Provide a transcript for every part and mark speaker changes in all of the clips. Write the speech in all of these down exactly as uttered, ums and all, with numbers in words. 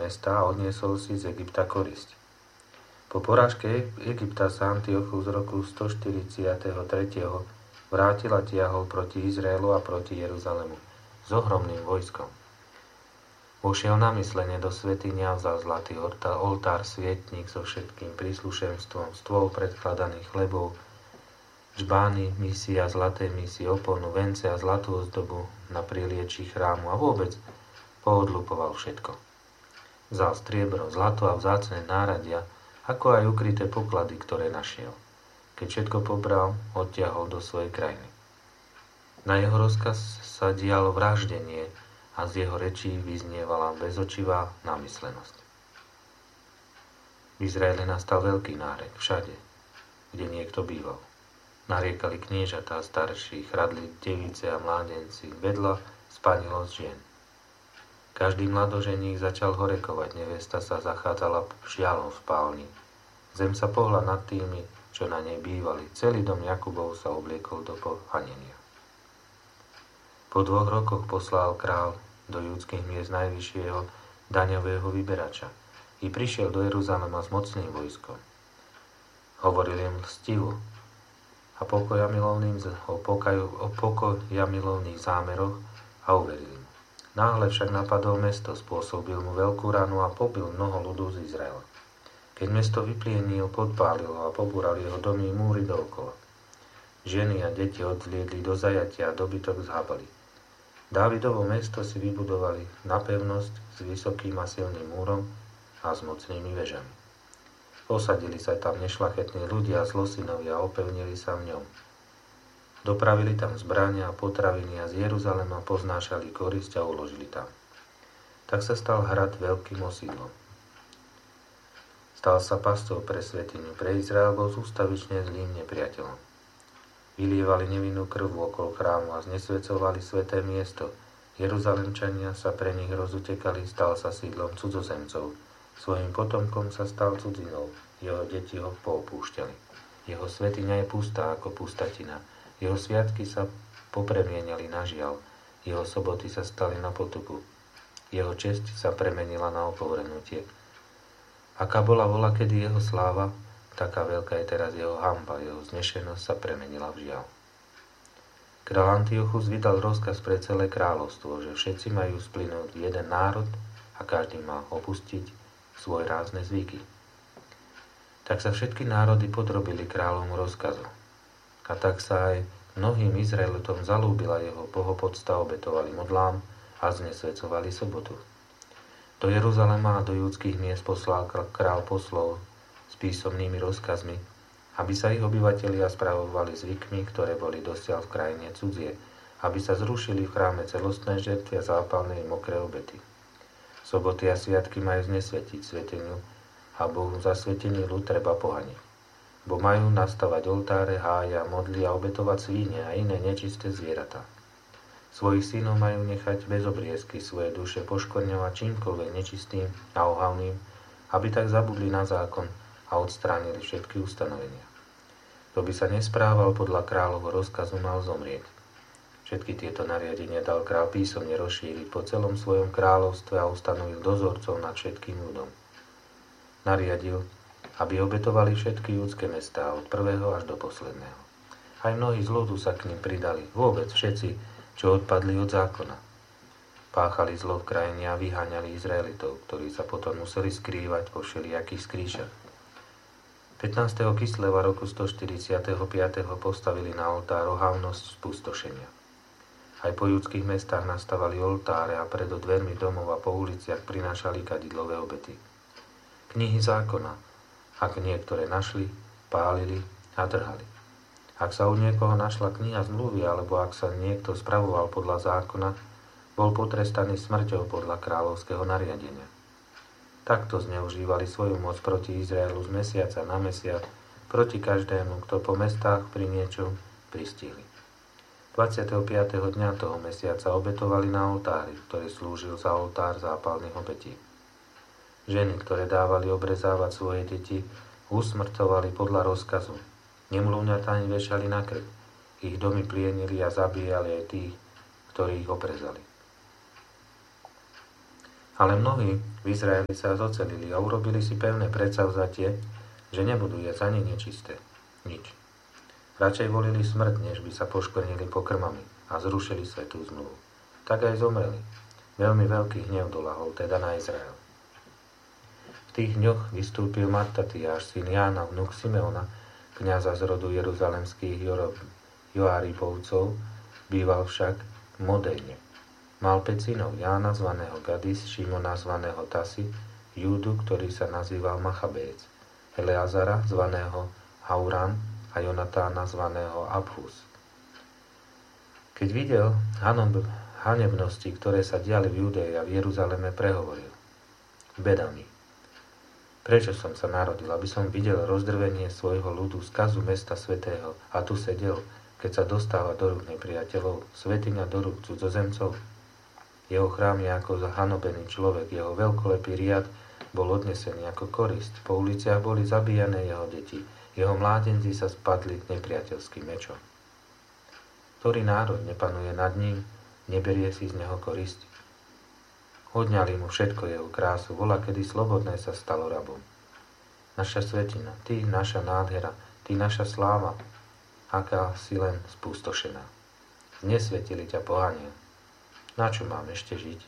Speaker 1: mesta a odniesol si z Egypta korisť. Po porážke Egypta sa Antiochus z roku stoštyridsaťtri vrátil a tiahol proti Izraelu a proti Jeruzalému s ohromným vojskom. Vošiel namyslene do svätyne a vzal zlatý oltár, svietnik so všetkým príslušenstvom, stôl predkladaných chlebov, žbány, misia, zlaté misie, oponu, vence a zlatú ozdobu na prilieči chrámu a vôbec poodlupoval všetko. Vzal striebro, zlato a vzácne náradia, ako aj ukryté poklady, ktoré našiel. Keď všetko pobral, odtiahol do svojej krajiny. Na jeho rozkaz sa dialo vraždenie a z jeho rečí vyznievala bezočivá námyslenosť. V Izraeli nastal veľký nárek všade, kde niekto býval. Nariekali kniežatá, starší, chradli device a mládenci, vedľa spanilosť žien. Každý mladoženík začal horekovať, nevesta sa zachádzala žiaľom v spálni. Zem sa pohla nad tými, čo na nej bývali. Celý dom Jakubov sa obliekol do pohanenia. Po dvoch rokoch poslal král do judských miest najvyššieho daňového vyberača i prišiel do Jeruzalema s mocným vojskom. Hovoril im lstivo a pokoja milovným, o, pokaju, o pokoja milovných zámeroch a uverili mu. Náhle však napadol mesto, spôsobil mu veľkú ranu a pobil mnoho ľudu z Izraela. Keď mesto vyplienil, podpálil ho a pobúral jeho domy i múry dookola. Ženy a deti odvliedli do zajatia a dobytok zhabali. Dávidovo mesto si vybudovali na pevnosť s vysokým a silným múrom a s mocnými vežami. Posadili sa tam nešľachetní ľudia a zlosinovia a opevnili sa v ňom. Dopravili tam zbrania a potraviny a z Jeruzalema poznášali korisť a uložili tam. Tak sa stal hrad veľkým osídlom. Stal sa pastou pre svätyňu, pre Izrael bol sústavične zlým nepriateľom. Vylievali nevinnú krv okolo chrámu a znesvecovali sväté miesto. Jeruzalemčania sa pre nich rozutekali, stal sa sídlom cudzozemcov. Svojim potomkom sa stal cudzinou, jeho deti ho poopúšťali. Jeho svätyňa je pustá ako pustatina, jeho sviatky sa popremieniali na žiaľ, jeho soboty sa stali na potupu, jeho česť sa premenila na opovrhnutie. Aká bola volakedy jeho sláva, taká veľká je teraz jeho hanba, jeho znešenosť sa premenila v žiaľ. Král Antiochus vydal rozkaz pre celé kráľovstvo, že všetci majú splynúť v jeden národ a každý má opustiť svoje rázne zvyky. Tak sa všetky národy podrobili kráľovmu rozkazu. A tak sa aj mnohým Izraelitom zalúbila jeho bohopocta, obetovali modlám a znesvecovali sobotu. Do Jeruzalema a do judských miest poslal král poslov s písomnými rozkazmi, aby sa ich obyvatelia spravovali zvykmi, ktoré boli dosiaľ v krajine cudzie, aby sa zrušili v chráme celostné žertvy a zápalné i mokré obety. Soboty a sviatky majú znesvetiť sveteniu a Bohu zasvetený ľud treba pohaniť. Bo majú nastavať oltáre, hája, modly a obetovať svíne a iné nečisté zvieratá. Svojich synov majú nechať bez obriezky, svoje duše poškvrňovať čímkoľvek nečistým a ohavným, aby tak zabudli na zákon a odstránili všetky ustanovenia. Kto by sa nesprával podľa kráľovho rozkazu, mal zomrieť. Všetky tieto nariadenia dal král písomne rozšíriť po celom svojom kráľovstve a ustanovil dozorcov nad všetkým ľudom. Nariadil, aby obetovali všetky judské mestá od prvého až do posledného. Aj mnohí z ľudu sa k nim pridali, vôbec všetci, čo odpadli od zákona. Páchali zlo v krajine a vyháňali Izraelitov, ktorí sa potom museli skrývať po všelijakých skrýšach. pätnásteho Kisleva roku stoštyridsaťpäť postavili na oltár ohavnosť spustošenia. Aj po judských mestách nastavali oltáre a pred dvermi domov a po uliciach prinášali kadidlové obety. Knihy zákona, ak niektoré našli, pálili a trhali. Ak sa u niekoho našla kniha zmluvy, alebo ak sa niekto spravoval podľa zákona, bol potrestaný smrťou podľa kráľovského nariadenia. Takto zneužívali svoju moc proti Izraelu z mesiaca na mesiac, proti každému, kto po mestách pri niečom pristihli. dvadsiateho piateho dňa toho mesiaca obetovali na oltári, ktorý slúžil za oltár zápalných obetí. Ženy, ktoré dávali obrezávať svoje deti, usmrtovali podľa rozkazu. Nemluvňatá im vešali na krv. Ich domy plienili a zabíjali aj tých, ktorí ich obrezali. Ale mnohí v Izraeli sa zocelili a urobili si pevné predsavzatie, že nebudú jesť ani nečisté. Nič. Radšej volili smrť, než by sa poškvrnili pokrmami a zrušili svätú zmluvu. Tak aj zomreli. Veľmi veľký hnev dolahol teda na Izrael. V tých dňoch vystúpil Matatiáš, syn Jána, vnuk Simeona, kňaza z rodu jeruzalemských Joaribovcov, býval však v Modejne. Mal päť synov, Jána zvaného Gadis, Šimona zvaného Tasi, Júdu, ktorý sa nazýval Machabéc, Eleazara zvaného Hauran a Jonatána zvaného Abhus. Keď videl hanebnosti, ktoré sa diali v Judei a v Jeruzaleme, prehovoril: Beda mi. Prečo som sa narodil, aby som videl rozdrvenie svojho ľudu, skazu mesta svätého, a tu sedel, keď sa dostáva do rúk nepriateľov, svätyňa do rúk cudzozemcov? Jeho chrám je ako zahanobený človek, jeho veľkolepý riad bol odnesený ako korist, po uliciach boli zabíjané jeho deti, jeho mládenci sa spadli nepriateľským mečom. Ktorý národ nepanuje nad ním, neberie si z neho korist? Odňali mu všetko jeho krásu, vola, kedy slobodné sa stalo rabom. Naša svetina, ty naša nádhera, ty naša sláva, aká si len spustošená. Nesvetili ťa pohania. Na čo mám ešte žiť?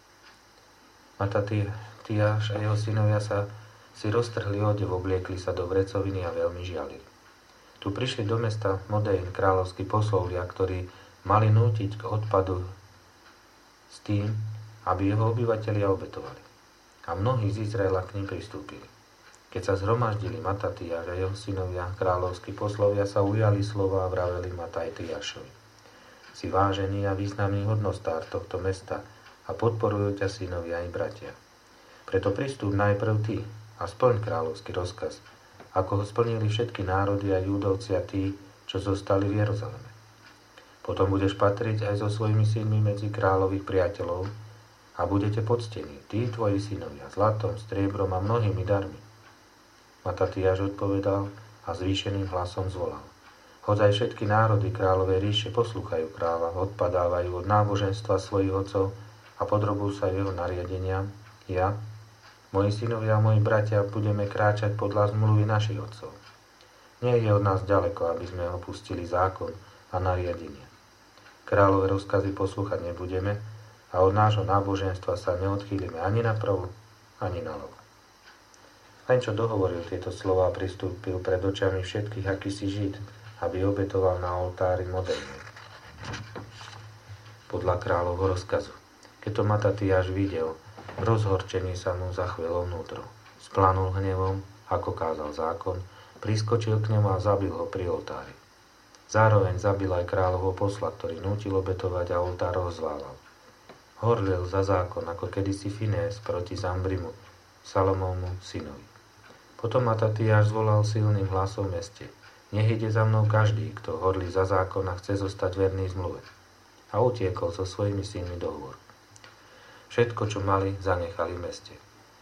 Speaker 1: Matatiáš a jeho synovia sa si roztrhli odev, obliekli sa do vrecoviny a veľmi žialili. Tu prišli do mesta Modejn kráľovskí poslovia, ktorí mali nútiť k odpadu s tým, aby jeho obyvatelia obetovali. A mnohí z Izraela k ním pristúpili. Keď sa zhromaždili Matatiáš a jeho synovia, kráľovskí poslovia sa ujali slova a vraveli Matatiášovi: Si vážený a významný hodnostár tohto mesta a podporujú ťa synovia i bratia. Preto pristúp najprv ty a splň kráľovský rozkaz, ako ho splnili všetky národy a Júdovci a tí, čo zostali v Jeruzaleme. Potom budeš patriť aj so svojimi synmi medzi kráľových priateľov a budete poctení, tí tvoji synovia, zlatom, striebrom a mnohými darmi. Matatiáš odpovedal a zvýšeným hlasom zvolal: Hoď aj všetky národy kráľovej ríše poslúchajú kráľa, odpadávajú od náboženstva svojich otcov a podrobujú sa jeho nariadeniam, ja, moji synovia a moji bratia budeme kráčať podľa zmluvy našich otcov. Nie je od nás ďaleko, aby sme opustili zákon a nariadenia. Kráľové rozkazy poslúchať nebudeme a od nášho náboženstva sa neodchýlime ani napravo, ani naľavo. Len čo dohovoril tieto slová, pristúpil pred očami všetkých akýsi Žid, aby obetoval na oltári Modejne podľa kráľovho rozkazu. Keď to Matatiáš videl, rozhorčený sa mu zachvelo vnútro. Splanul hnevom, ako kázal zákon, priskočil k nemu a zabil ho pri oltári. Zároveň zabil aj kráľovho posla, ktorý nútil obetovať a oltár rozválal. Horlil za zákon, ako kedysi Finés proti Zambrimu, Salomovmu synovi. Potom Matatiáš zvolal silným hlasom v meste: Nech ide za mnou každý, kto horlí za zákon a chce zostať verný zmluve. A utiekol so svojimi synmi do hôr. Všetko, čo mali, zanechali v meste.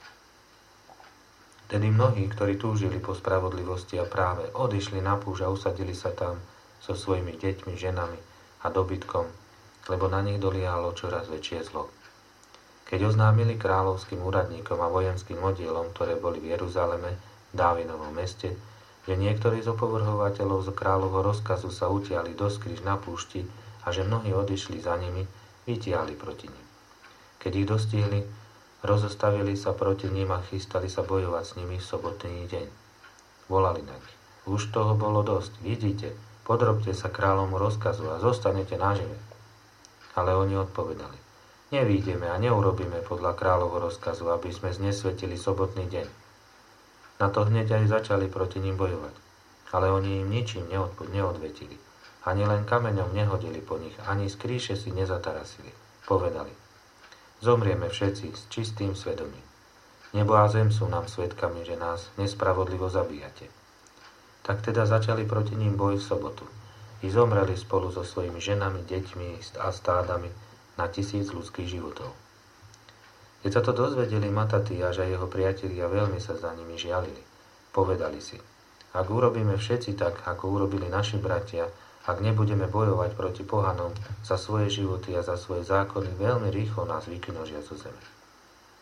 Speaker 1: Tedy mnohí, ktorí túžili po spravodlivosti a práve, odišli na púšť a usadili sa tam so svojimi deťmi, ženami a dobytkom, lebo na nich doliehalo čoraz väčšie zlo. Keď oznámili kráľovským úradníkom a vojenským oddielom, ktoré boli v Jeruzaleme, Dávinovom meste, že niektorí z opovrhovateľov z kráľovho rozkazu sa utiali do skrýž na púšti a že mnohí odišli za nimi, vytiahli proti nim. Keď ich dostihli, rozostavili sa proti nim a chystali sa bojovať s nimi v sobotný deň. Volali na nich: Už toho bolo dosť, vidíte, podrobte sa kráľovmu rozkazu a zostanete nažive. Ale oni odpovedali: Nevídeme a neurobíme podľa kráľovho rozkazu, aby sme znesvetili sobotný deň. Na to hneď aj začali proti ním bojovať. Ale oni im ničím neodvetili. Ani len kameňom nehodili po nich, ani z kríše si nezatarasili. Povedali: Zomrieme všetci s čistým svedomím. Nebo a zem sú nám svedkami, že nás nespravodlivo zabíjate. Tak teda začali proti ním boj v sobotu. I zomreli spolu so svojimi ženami, deťmi a stádami na tisíc ľudských životov. Keď sa to dozvedeli Matatiáš a jeho priatelia, veľmi sa za nimi žialili. Povedali si: Ak urobíme všetci tak, ako urobili naši bratia, ak nebudeme bojovať proti pohanom za svoje životy a za svoje zákony, veľmi rýchlo nás vykinožia zo zeme.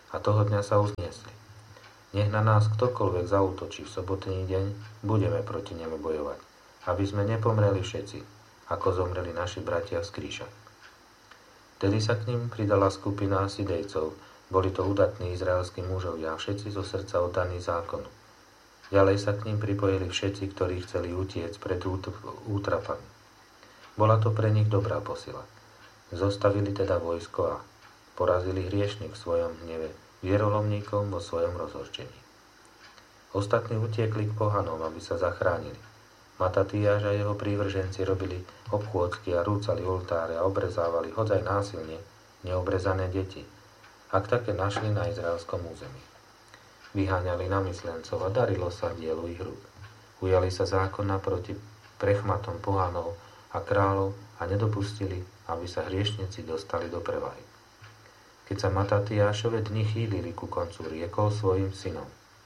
Speaker 1: a toho dňa sa uzniesli. Nech na nás ktokoľvek zaútočí v sobotný deň, budeme proti nemu bojovať, aby sme nepomreli všetci, ako zomreli naši bratia z kríža. Vtedy sa k ním pridala skupina Sidejcov, boli to udatní izraelskí mužovia, všetci zo srdca oddaní zákonu. Ďalej sa k ním pripojili všetci, ktorí chceli utiecť pred útrapami. Bola to pre nich dobrá posila. Zostavili teda vojsko a porazili hriešnych v svojom hneve, vierolomníkom vo svojom rozhorčení. Ostatní utiekli k pohanom, aby sa zachránili. Matatiáš a jeho prívrženci robili obchôdzky a rúcali oltáre a obrezávali hoď aj násilne neobrezané deti, ak také našli na izraelskom území. Vyháňali namyslencov a darilo sa dielu ich rúk. Ujali sa zákona proti prechmatom pohanov a kráľov a nedopustili, aby sa hriešnici dostali do prevahy. Keď sa Matatiášove dni chýlili ku koncu, riekol svojim synom: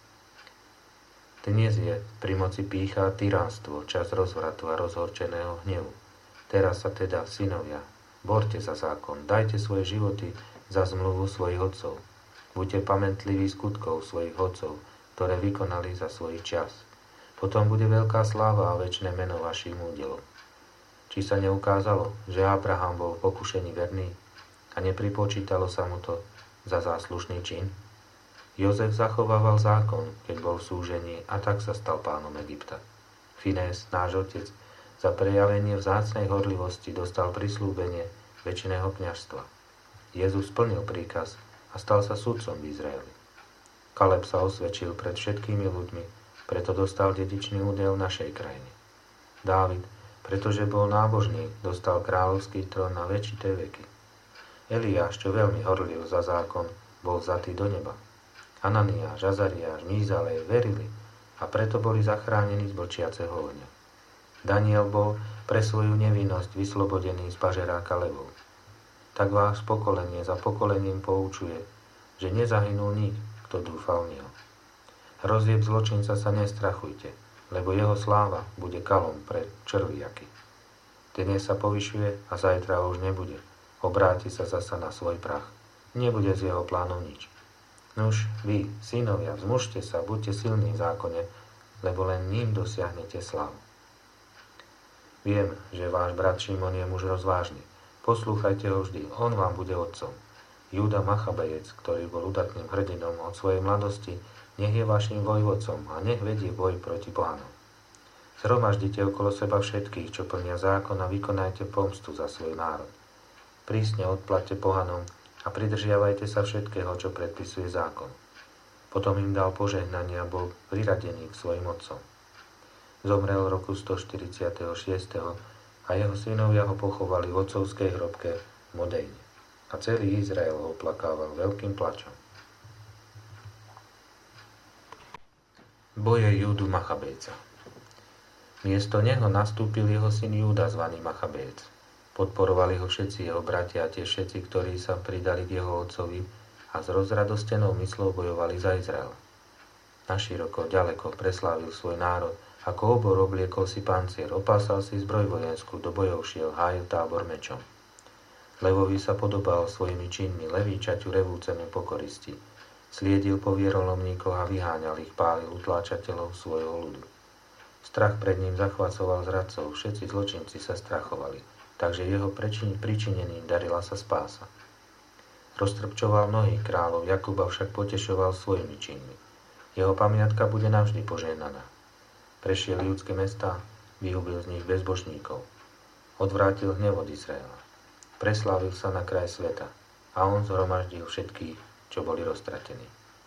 Speaker 1: Dnes je pri moci pýcha a tyránstvo, čas rozvratu a rozhorčeného hnevu. Teraz sa teda, synovia, borte za zákon, dajte svoje životy za zmluvu svojich otcov. Buďte pamätliví skutkov svojich otcov, ktoré vykonali za svoj čas. Potom bude veľká sláva a večné meno vašim údelom. Či sa neukázalo, že Abraham bol v pokušení verný a nepripočítalo sa mu to za záslušný čin? Jozef zachovával zákon, keď bol v súžení, a tak sa stal pánom Egypta. Finés, náš otec, za prejavenie vzácnej horlivosti dostal prislúbenie večného kňazstva. Jezus splnil príkaz a stal sa sudcom v Izraeli. Kaleb sa osvedčil pred všetkými ľuďmi, preto dostal dedičný údel našej krajine. Dávid, pretože bol nábožný, dostal kráľovský trón na večité veky. Eliáš, čo veľmi horlil za zákon, bol vzatý do neba. Ananiáš, Azariáš, Mízalej verili a preto boli zachránení z vlčiaceho ohňa. Daniel bol pre svoju nevinnosť vyslobodený z pažeráka levov. Tak vás pokolenie za pokolením poučuje, že nezahynul nik, kto dúfal v neho. Hrozieb zločinca sa nestrachujte, lebo jeho sláva bude kalom pre červiaky. Dnes sa povyšuje a zajtra už nebude. Obráti sa zasa na svoj prach. Nebude z jeho plánov nič. Nuž, vy, synovia, vzmužte sa, buďte silní v zákone, lebo len ním dosiahnete slávu. Viem, že váš brat Šimon je muž rozvážny. Poslúchajte ho vždy, on vám bude otcom. Júda Machabejec, ktorý bol udatným hrdinom od svojej mladosti, nech je vašim vojvodcom a nech vedie boj proti pohanom. Zhromaždite okolo seba všetkých, čo plnia zákon, a vykonajte pomstu za svoj národ. Prísne odplatte pohanom a pridržiavajte sa všetkého, čo predpisuje zákon. Potom im dal požehnanie a bol priradený k svojim otcom. Zomrel v roku stoštyridsaťšesť a jeho synovia ho pochovali v otcovskej hrobke v Modejne. A celý Izrael ho oplakával veľkým plačom. Boje Júdu Machabejca. Miesto neho nastúpil jeho syn Júda, zvaný Machabejec. Podporovali ho všetci jeho bratia a tie všetci, ktorí sa pridali k jeho otcovi a s rozradostenou myslou bojovali za Izrael. Naširoko, ďaleko preslávil svoj národ, ako obor obliekol si pancier, opásal si zbroj vojenskú, do bojov šiel, hájil tábor mečom. Levovi sa podobal svojimi činmi, levý čaťu revúcemu pokoristi. Sliedil po vierolomníkoch a vyháňal ich, pálil utláčateľov svojho ľudu. Strach pred ním zachvacoval zradcov, všetci zločinci sa strachovali, takže jeho pričineným darila sa spása. Roztrpčoval mnohých kráľov, Jakuba však potešoval svojimi činmi. Jeho pamiatka bude navždy požehnaná. Prešiel ľudské mestá, vyhubil z nich bezbožníkov. Odvrátil hnev od Izraela. Preslávil sa na kraj sveta a on zhromaždil všetkých, čo boli roztratení.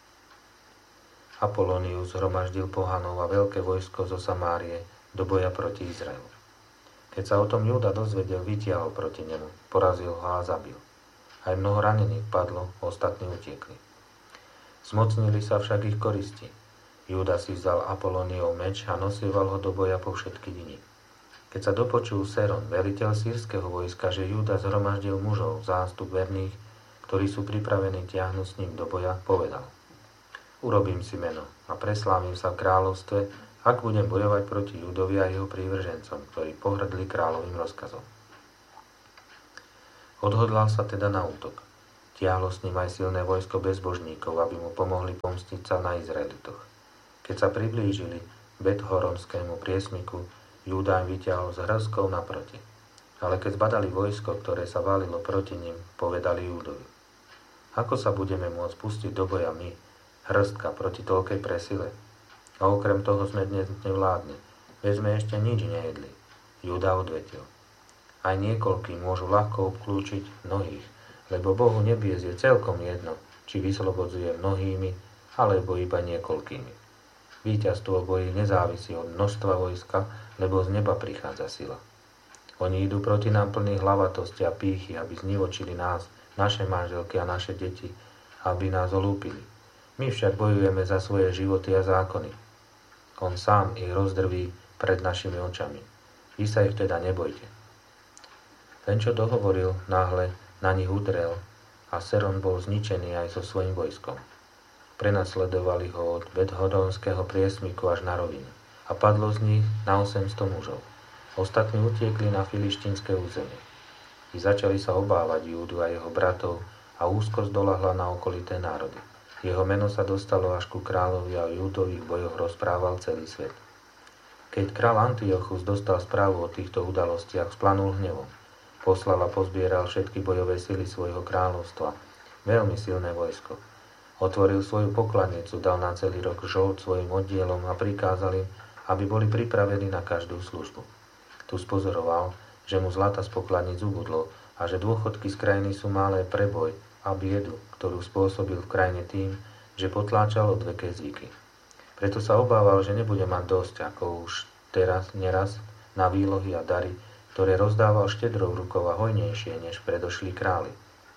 Speaker 1: Apolonius zhromaždil pohanov a veľké vojsko zo Samárie do boja proti Izraelu. Keď sa o tom Júda dozvedel, vytiahol proti nemu, porazil ho a zabil. Aj mnoho ranených padlo, ostatní utiekli. Zmocnili sa však ich koristi. Júda si vzal Apoloniov meč a nosieval ho do boja po všetky dni. Keď sa dopočul Seron, veliteľ sírskeho vojska, že Júda zhromaždil mužov, zástup verných, ktorí sú pripravení tiahnuť s ním do boja, povedal: Urobím si meno a preslávim sa v kráľovstve, ak budem bojovať proti Júdovi a jeho prívržencom, ktorí pohrdli kráľovým rozkazom. Odhodlal sa teda na útok. Tiahlo s ním aj silné vojsko bezbožníkov, aby mu pomohli pomstiť sa na Izraelitoch. Keď sa priblížili Bethhoronskému priesmiku, Júda im vyťahol s hrskou naproti. Ale keď zbadali vojsko, ktoré sa válilo proti ním, povedali Júdovi: Ako sa budeme môcť pustiť do boja my, hrstka proti toľkej presile? A okrem toho sme dnes nevládne, veď sme ešte nič nejedli. Júda odvetil: Aj niekoľkí môžu ľahko obklúčiť mnohých, lebo Bohu nebies je celkom jedno, či vyslobodzuje mnohými, alebo iba niekoľkými. Víťazstvo v boji nezávisí od množstva vojska, lebo z neba prichádza sila. Oni idú proti nám plní hlavatosti a pýchy, aby znivočili nás, naše manželky a naše deti, aby nás olúpili. My však bojujeme za svoje životy a zákony. On sám ich rozdrví pred našimi očami. Vy sa ich teda nebojte. Ten, čo dohovoril, náhle na nich udrel a Seron bol zničený aj so svojím vojskom. Prenasledovali ho od Bethhoronského priesmiku až na rovinu a padlo z nich na osemsto mužov. Ostatní utiekli na filištínske územie. I začali sa obávať Júdu a jeho bratov a úzkosť doľahla na okolité národy. Jeho meno sa dostalo až ku kráľovi a o Júdových bojoch rozprával celý svet. Keď kráľ Antiochus dostal správu o týchto udalostiach, splanul hnevom. Poslal a pozbieral všetky bojové sily svojho kráľovstva, veľmi silné vojsko. Otvoril svoju pokladnicu, dal na celý rok žolt svojim oddielom a prikázal im, aby boli pripravení na každú službu. Tu spozoroval, že mu zlata z pokladnic ubudlo a že dôchodky z krajiny sú malé pre boj a biedu, ktorú spôsobil v krajine tým, že potláčal odveké zvyky. Preto sa obával, že nebude mať dosť, ako už teraz neraz, na výlohy a dary, ktoré rozdával štedrou rukou a hojnejšie než predošli králi.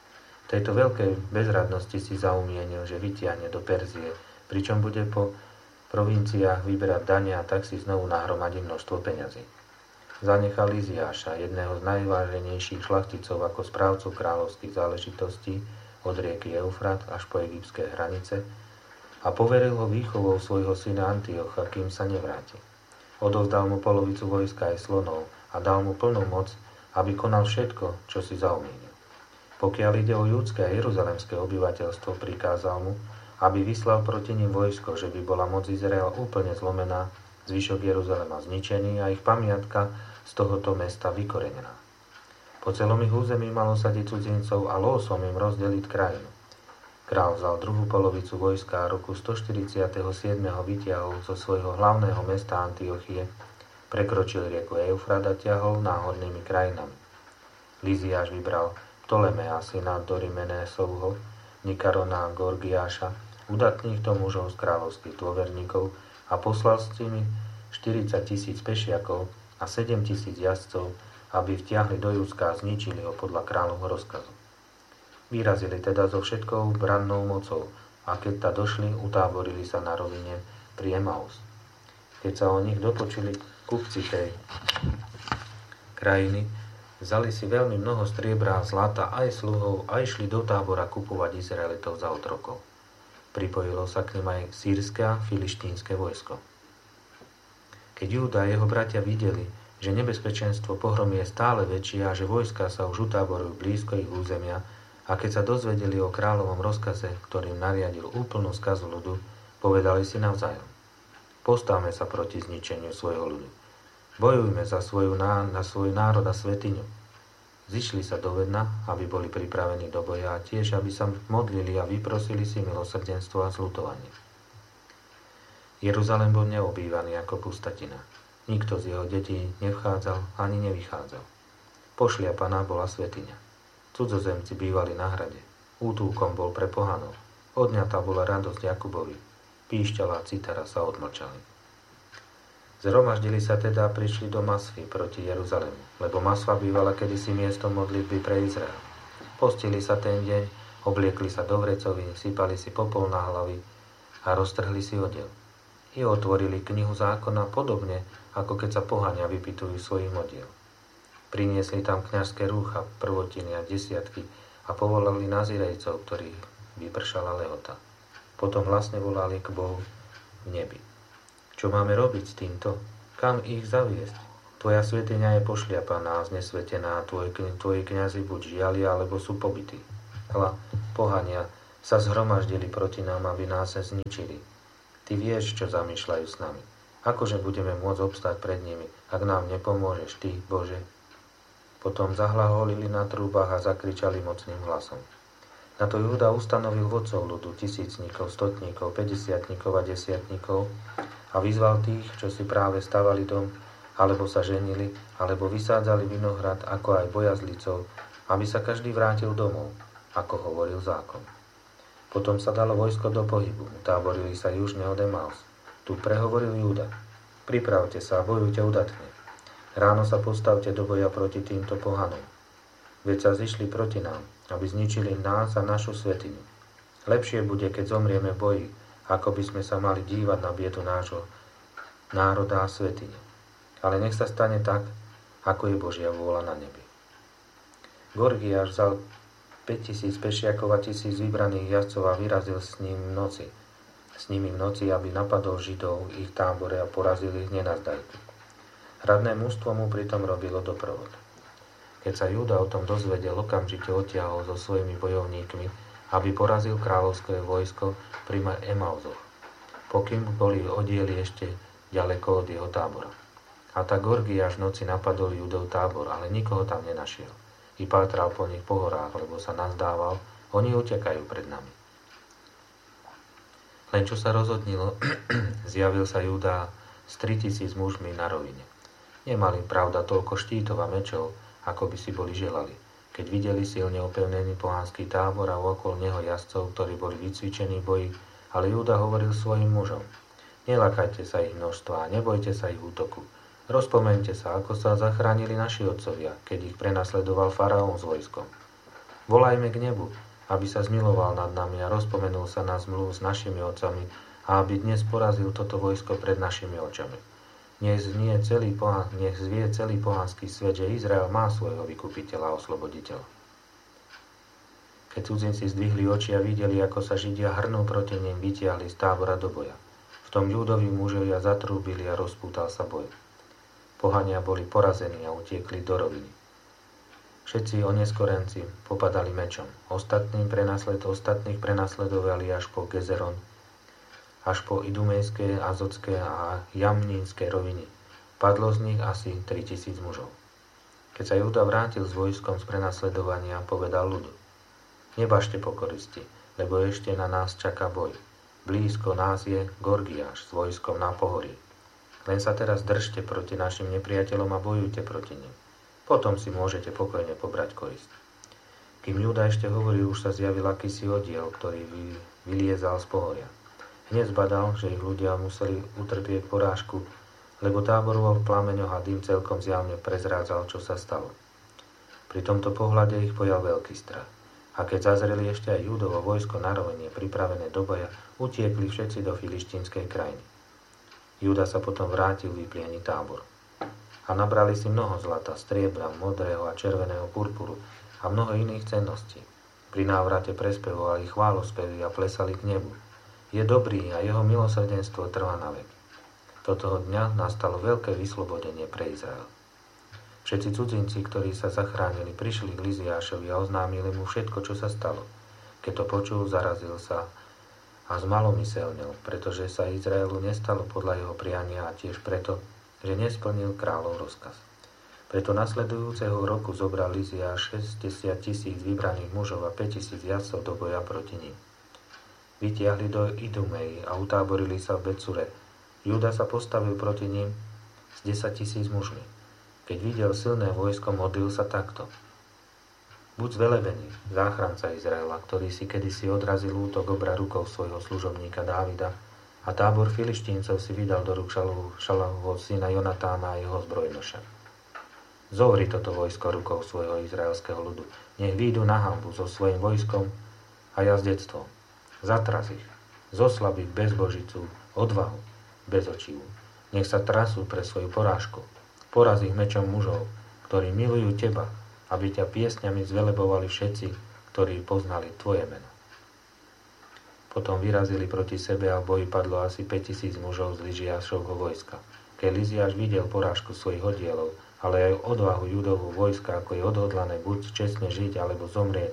Speaker 1: V tejto veľkej bezradnosti si zaumienil, že vytiahne do Perzie, pričom bude po provinciách vyberať dane a tak si znovu nahromadí množstvo peňazí. Zanechal Liziáša, jedného z najváženejších šlachticov ako správcu kráľovských záležitostí od rieky Eufrat až po egyptské hranice a poveril ho výchovou svojho syna Antiocha, kým sa nevráti. Odovzdal mu polovicu vojska aj slonov a dal mu plnú moc, aby konal všetko, čo si zaumienil. Pokiaľ ide o judské a jeruzalemské obyvateľstvo, prikázal mu, aby vyslal proti nim vojsko, že by bola moc Izraela úplne zlomená, zvyšok Jeruzalema zničený a ich pamiatka z tohoto mesta vykorenená. Po celom ich území malo sadiť cudzincov a lósom im rozdeliť krajinu. Král vzal druhú polovicu vojska a roku stoštyridsiateho siedmeho vytiahol zo svojho hlavného mesta Antiochie, prekročil rieku Eufrat a ťahol náhornými krajinami. Liziáš vybral Ptolemea, syna Dorymenesovho, Nikarona a Gorgiáša, udatných to mužov z kráľovských dôverníkov a poslal s nimi štyridsať tisíc pešiakov a sedem tisíc jazdcov, aby vtiahli do Judska a zničili ho podľa kráľovho rozkazu. Vyrazili teda so všetkou brannou mocou a keď ta došli, utáborili sa na rovine pri Emaus. Keď sa o nich dopočuli kupci tej krajiny, vzali si veľmi mnoho striebra a zlata aj sluhov a išli do tábora kupovať Izraelitov za otrokov. Pripojilo sa k nim aj sýrske a filištínske vojsko. Keď Júda a jeho bratia videli, že nebezpečenstvo pohromy je stále väčšie a že vojska sa už utáborujú blízko ich územia, a keď sa dozvedeli o kráľovom rozkaze, ktorým nariadil úplnú skazu ľudu, povedali si navzájom: Postavme sa proti zničeniu svojho ľudu. Bojujme za svoju ná, na svoj národ a svetiňu. Zišli sa do Vedna, aby boli pripravení do boja a tiež, aby sa modlili a vyprosili si milosrdenstvo a zľutovanie. Jeruzalém bol neobývaný ako pustatina. Nikto z jeho detí nevchádzal ani nevychádzal. Pošliapaná bola svetiňa. Cudzozemci bývali na hrade. Útulkom bol pre pohanov. Odňatá bola radosť Jakubovi. Píšťala a citara sa odmlčali. Zhromaždili sa teda a prišli do Masfy proti Jeruzalému, lebo Masfa bývala kedysi miestom modlitby pre Izrael. Postili sa ten deň, obliekli sa do vrecovy, sypali si popol na hlavy a roztrhli si odev. I otvorili knihu zákona podobne, ako keď sa pohania vypytujú svojim odiel. Priniesli tam kňazské rúcha, prvotiny a desiatky a povolali nazirejcov, ktorých vypršala lehota. Potom hlasne volali k Bohu v nebi. Čo máme robiť s týmto? Kam ich zaviesť? Tvoja svätyňa je pošliapaná a znesvetená a tvoj, tvoji kňazi buď žialia, alebo sú pobití. Hľa, pohania sa zhromaždili proti nám, aby nás zničili. Ty vieš, čo zamýšľajú s nami. Akože budeme môcť obstať pred nimi, ak nám nepomôžeš Ty, Bože? Potom zahlaholili na trúbach a zakričali mocným hlasom. Na to Júda ustanovil vodcov ľudu, tisícnikov, stotníkov, päťdesiatnikov a desiatnikov a vyzval tých, čo si práve stavali dom, alebo sa ženili, alebo vysádzali vinohrad, ako aj bojazlicov, aby sa každý vrátil domov, ako hovoril zákon. Potom sa dalo vojsko do pohybu, táborili sa južne od Emaus. Tu prehovoril Júda: pripravte sa a bojujte udatne. Ráno sa postavte do boja proti týmto pohanom. Veď sa zišli proti nám, aby zničili nás a našu svätyňu. Lepšie bude, keď zomrieme v boji, ako by sme sa mali dívať na biedu nášho národa a svätyne. Ale nech sa stane tak, ako je Božia vôľa na nebi. Gorgiáš vzal päťtisíc pešiakov a tisíc vybraných jazdcov a vyrazil s ním v noci. S nimi v noci, aby napadol Židov ich tábore a porazil ich nenazdajku. Hradné mužstvo mu pritom robilo doprovod. Keď sa Júda o tom dozvedel, okamžite odtiahol so svojimi bojovníkmi, aby porazil kráľovské vojsko pri Emauzoch, pokým boli odieli ešte ďaleko od jeho tábora. A tak Gorgiáš v noci napadol Júdov tábor, ale nikoho tam nenašiel. I pátral po nich po horách, lebo sa nazdával, oni utekajú pred nami. Len čo sa rozhodnilo, zjavil sa Júda s tritisíc mužmi na rovine. Nemali, pravda, toľko štítov a mečov, ako by si boli želali, keď videli silne opevnený pohanský tábor a okolo neho jazdcov, ktorí boli vycvičení v boji, ale Júda hovoril svojim mužom: nelakajte sa ich množstva a nebojte sa ich útoku. Rozpomeňte sa, ako sa zachránili naši otcovia, keď ich prenasledoval faraón s vojskom. Volajme k nebu, aby sa zmiloval nad nami a rozpomenul sa na zmluvu s našimi otcami a aby dnes porazil toto vojsko pred našimi očami. Nech znie celý pohan, nech zvie celý pohanský svet, že Izrael má svojho vykupiteľa a osloboditeľa. Keď cudzinci zdvihli oči a videli, ako sa Židia hrnú proti nim, vytiahli z tábora do boja. V tom ľudoví mužovia zatrúbili a rozpútal sa boj. Pohania boli porazení a utiekli do roviny. Všetci oneskorenci popadali mečom. Ostatní prenasled, ostatných prenasledovali až po Gezeron, až po idumejské, azotské a jamnínske roviny. Padlo z nich asi tritisíc mužov. Keď sa Júda vrátil s vojskom z prenasledovania, povedal ľudu: nebažte pokoristi, lebo ešte na nás čaká boj. Blízko nás je Gorgiáš s vojskom na pohorí. Len sa teraz držte proti našim nepriateľom a bojujte proti nim. Potom si môžete pokojne pobrať korist. Kým Júda ešte hovoril, už sa zjavil akýsi oddiel, ktorý vyliezal z pohoria. Hneď zbadal, že ich ľudia museli utrpieť porážku, lebo tábor vo plameňoch a dým celkom zjavne prezrádzal, čo sa stalo. Pri tomto pohľade ich pojal veľký strach. A keď zazreli ešte aj Júdovo vojsko na rovine pripravené do boja, utiekli všetci do filištínskej krajiny. Júda sa potom vrátil vypliený tábor. A nabrali si mnoho zlata, striebra, modrého a červeného purpuru a mnoho iných cenností. Pri návrate prespevovali chválospevy a plesali k nebu. Je dobrý a jeho milosrdenstvo trvá na vek. Toto dňa nastalo veľké vyslobodenie pre Izrael. Všetci cudzinci, ktorí sa zachránili, prišli k Liziášovi a oznámili mu všetko, čo sa stalo. Keď to počul, zarazil sa a zmalomyselnil, pretože sa Izraelu nestalo podľa jeho priania a tiež preto, že nesplnil kráľov rozkaz. Preto nasledujúceho roku zobral Liziáš šesťdesiat tisíc vybraných mužov a päťtisíc jazdcov do boja proti nim. Vytiahli do Idumei a utáborili sa v Becure. Júda sa postavil proti ním s desať tisíc mužmi. Keď videl silné vojsko, modlil sa takto: buď zvelebený, záchranca Izraela, ktorý si kedysi odrazil útok obra rukou svojho služobníka Dávida a tábor Filištíncov si vydal do rúk Šalámovho syna Jonatána a jeho zbrojnoša. Zovri toto vojsko rukou svojho izraelského ľudu. Nech výjdu na hanbu so svojím vojskom a jazdectvom. Zatraz ich, zoslabí bezbožicu, odvahu, bezočivú. Nech sa trasú pre svoju porážku. Poraz ich mečom mužov, ktorí milujú teba, aby ťa piesňami zvelebovali všetci, ktorí poznali tvoje meno. Potom vyrazili proti sebe a v boji padlo asi päťtisíc mužov z Liziášovho vojska. Keď Liziáš videl porážku svojich oddielov, ale aj odvahu Júdovho vojska, ako je odhodlané buď čestne žiť, alebo zomrieť,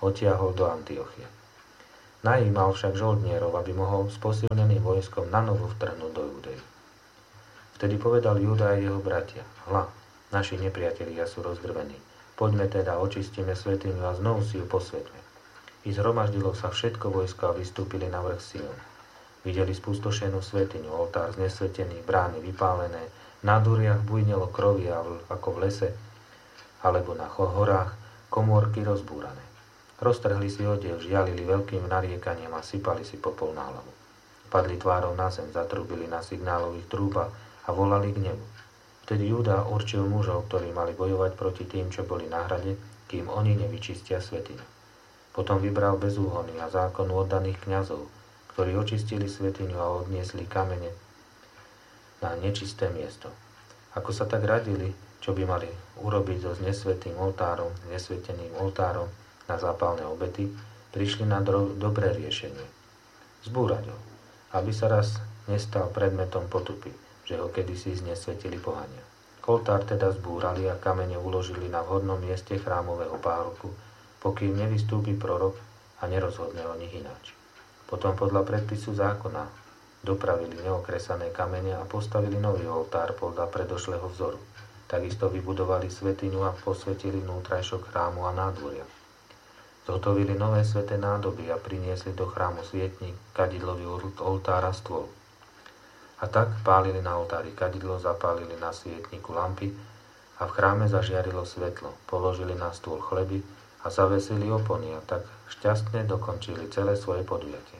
Speaker 1: odtiahol do Antiochie. Najímal však žoldnierov, aby mohol s posilneným vojskom nanovo vtrhnúť do Judei. Vtedy povedal Júda a jeho bratia: Hľa, naši nepriatelia sú rozdrvení. Poďme teda, očistíme svätyňu a znovu si ju posvetme. I zhromaždilo sa všetko vojsko a vystúpili na vrch Sion. Videli spustošenú svätyňu, oltár znesvetený, brány vypálené, na duriach bujnelo krovy ako v lese, alebo na horách, komórky rozbúrané. Roztrhli si odev, žialili veľkým nariekaním a sypali si popol na hlavu. Padli tvárou na zem, zatrúbili na signálových trúbach a volali k nebu. Vtedy Júda určil mužov, ktorí mali bojovať proti tým, čo boli na hrade, kým oni nevyčistia svätyňu. Potom vybral bezúhonný a zákonu oddaných kňazov, ktorí očistili svätyňu a odniesli kamene na nečisté miesto. Ako sa tak radili, čo by mali urobiť so znesvetým oltárom, znesveteným oltárom na zápalné obety, prišli na dro- dobré riešenie. Zbúrať ho, aby sa raz nestal predmetom potupy, že ho kedysi znesvetili pohania. Oltár teda zbúrali a kamene uložili na vhodnom mieste chrámového párku, pokým nevystúpi prorok a nerozhodne o nich ináč. Potom podľa predpisu zákona dopravili neokresané kamene a postavili nový oltár podľa predošlého vzoru. Takisto vybudovali svätyňu a posvetili vnútrajšok chrámu a nádvoria. Zhotovili nové sväté nádoby a priniesli do chrámu svietnik, kadidlový oltár a stôl. A tak pálili na oltári kadidlo, zapálili na svietniku lampy a v chráme zažiarilo svetlo. Položili na stôl chleby a zavesili opony a tak šťastne dokončili celé svoje podujatie.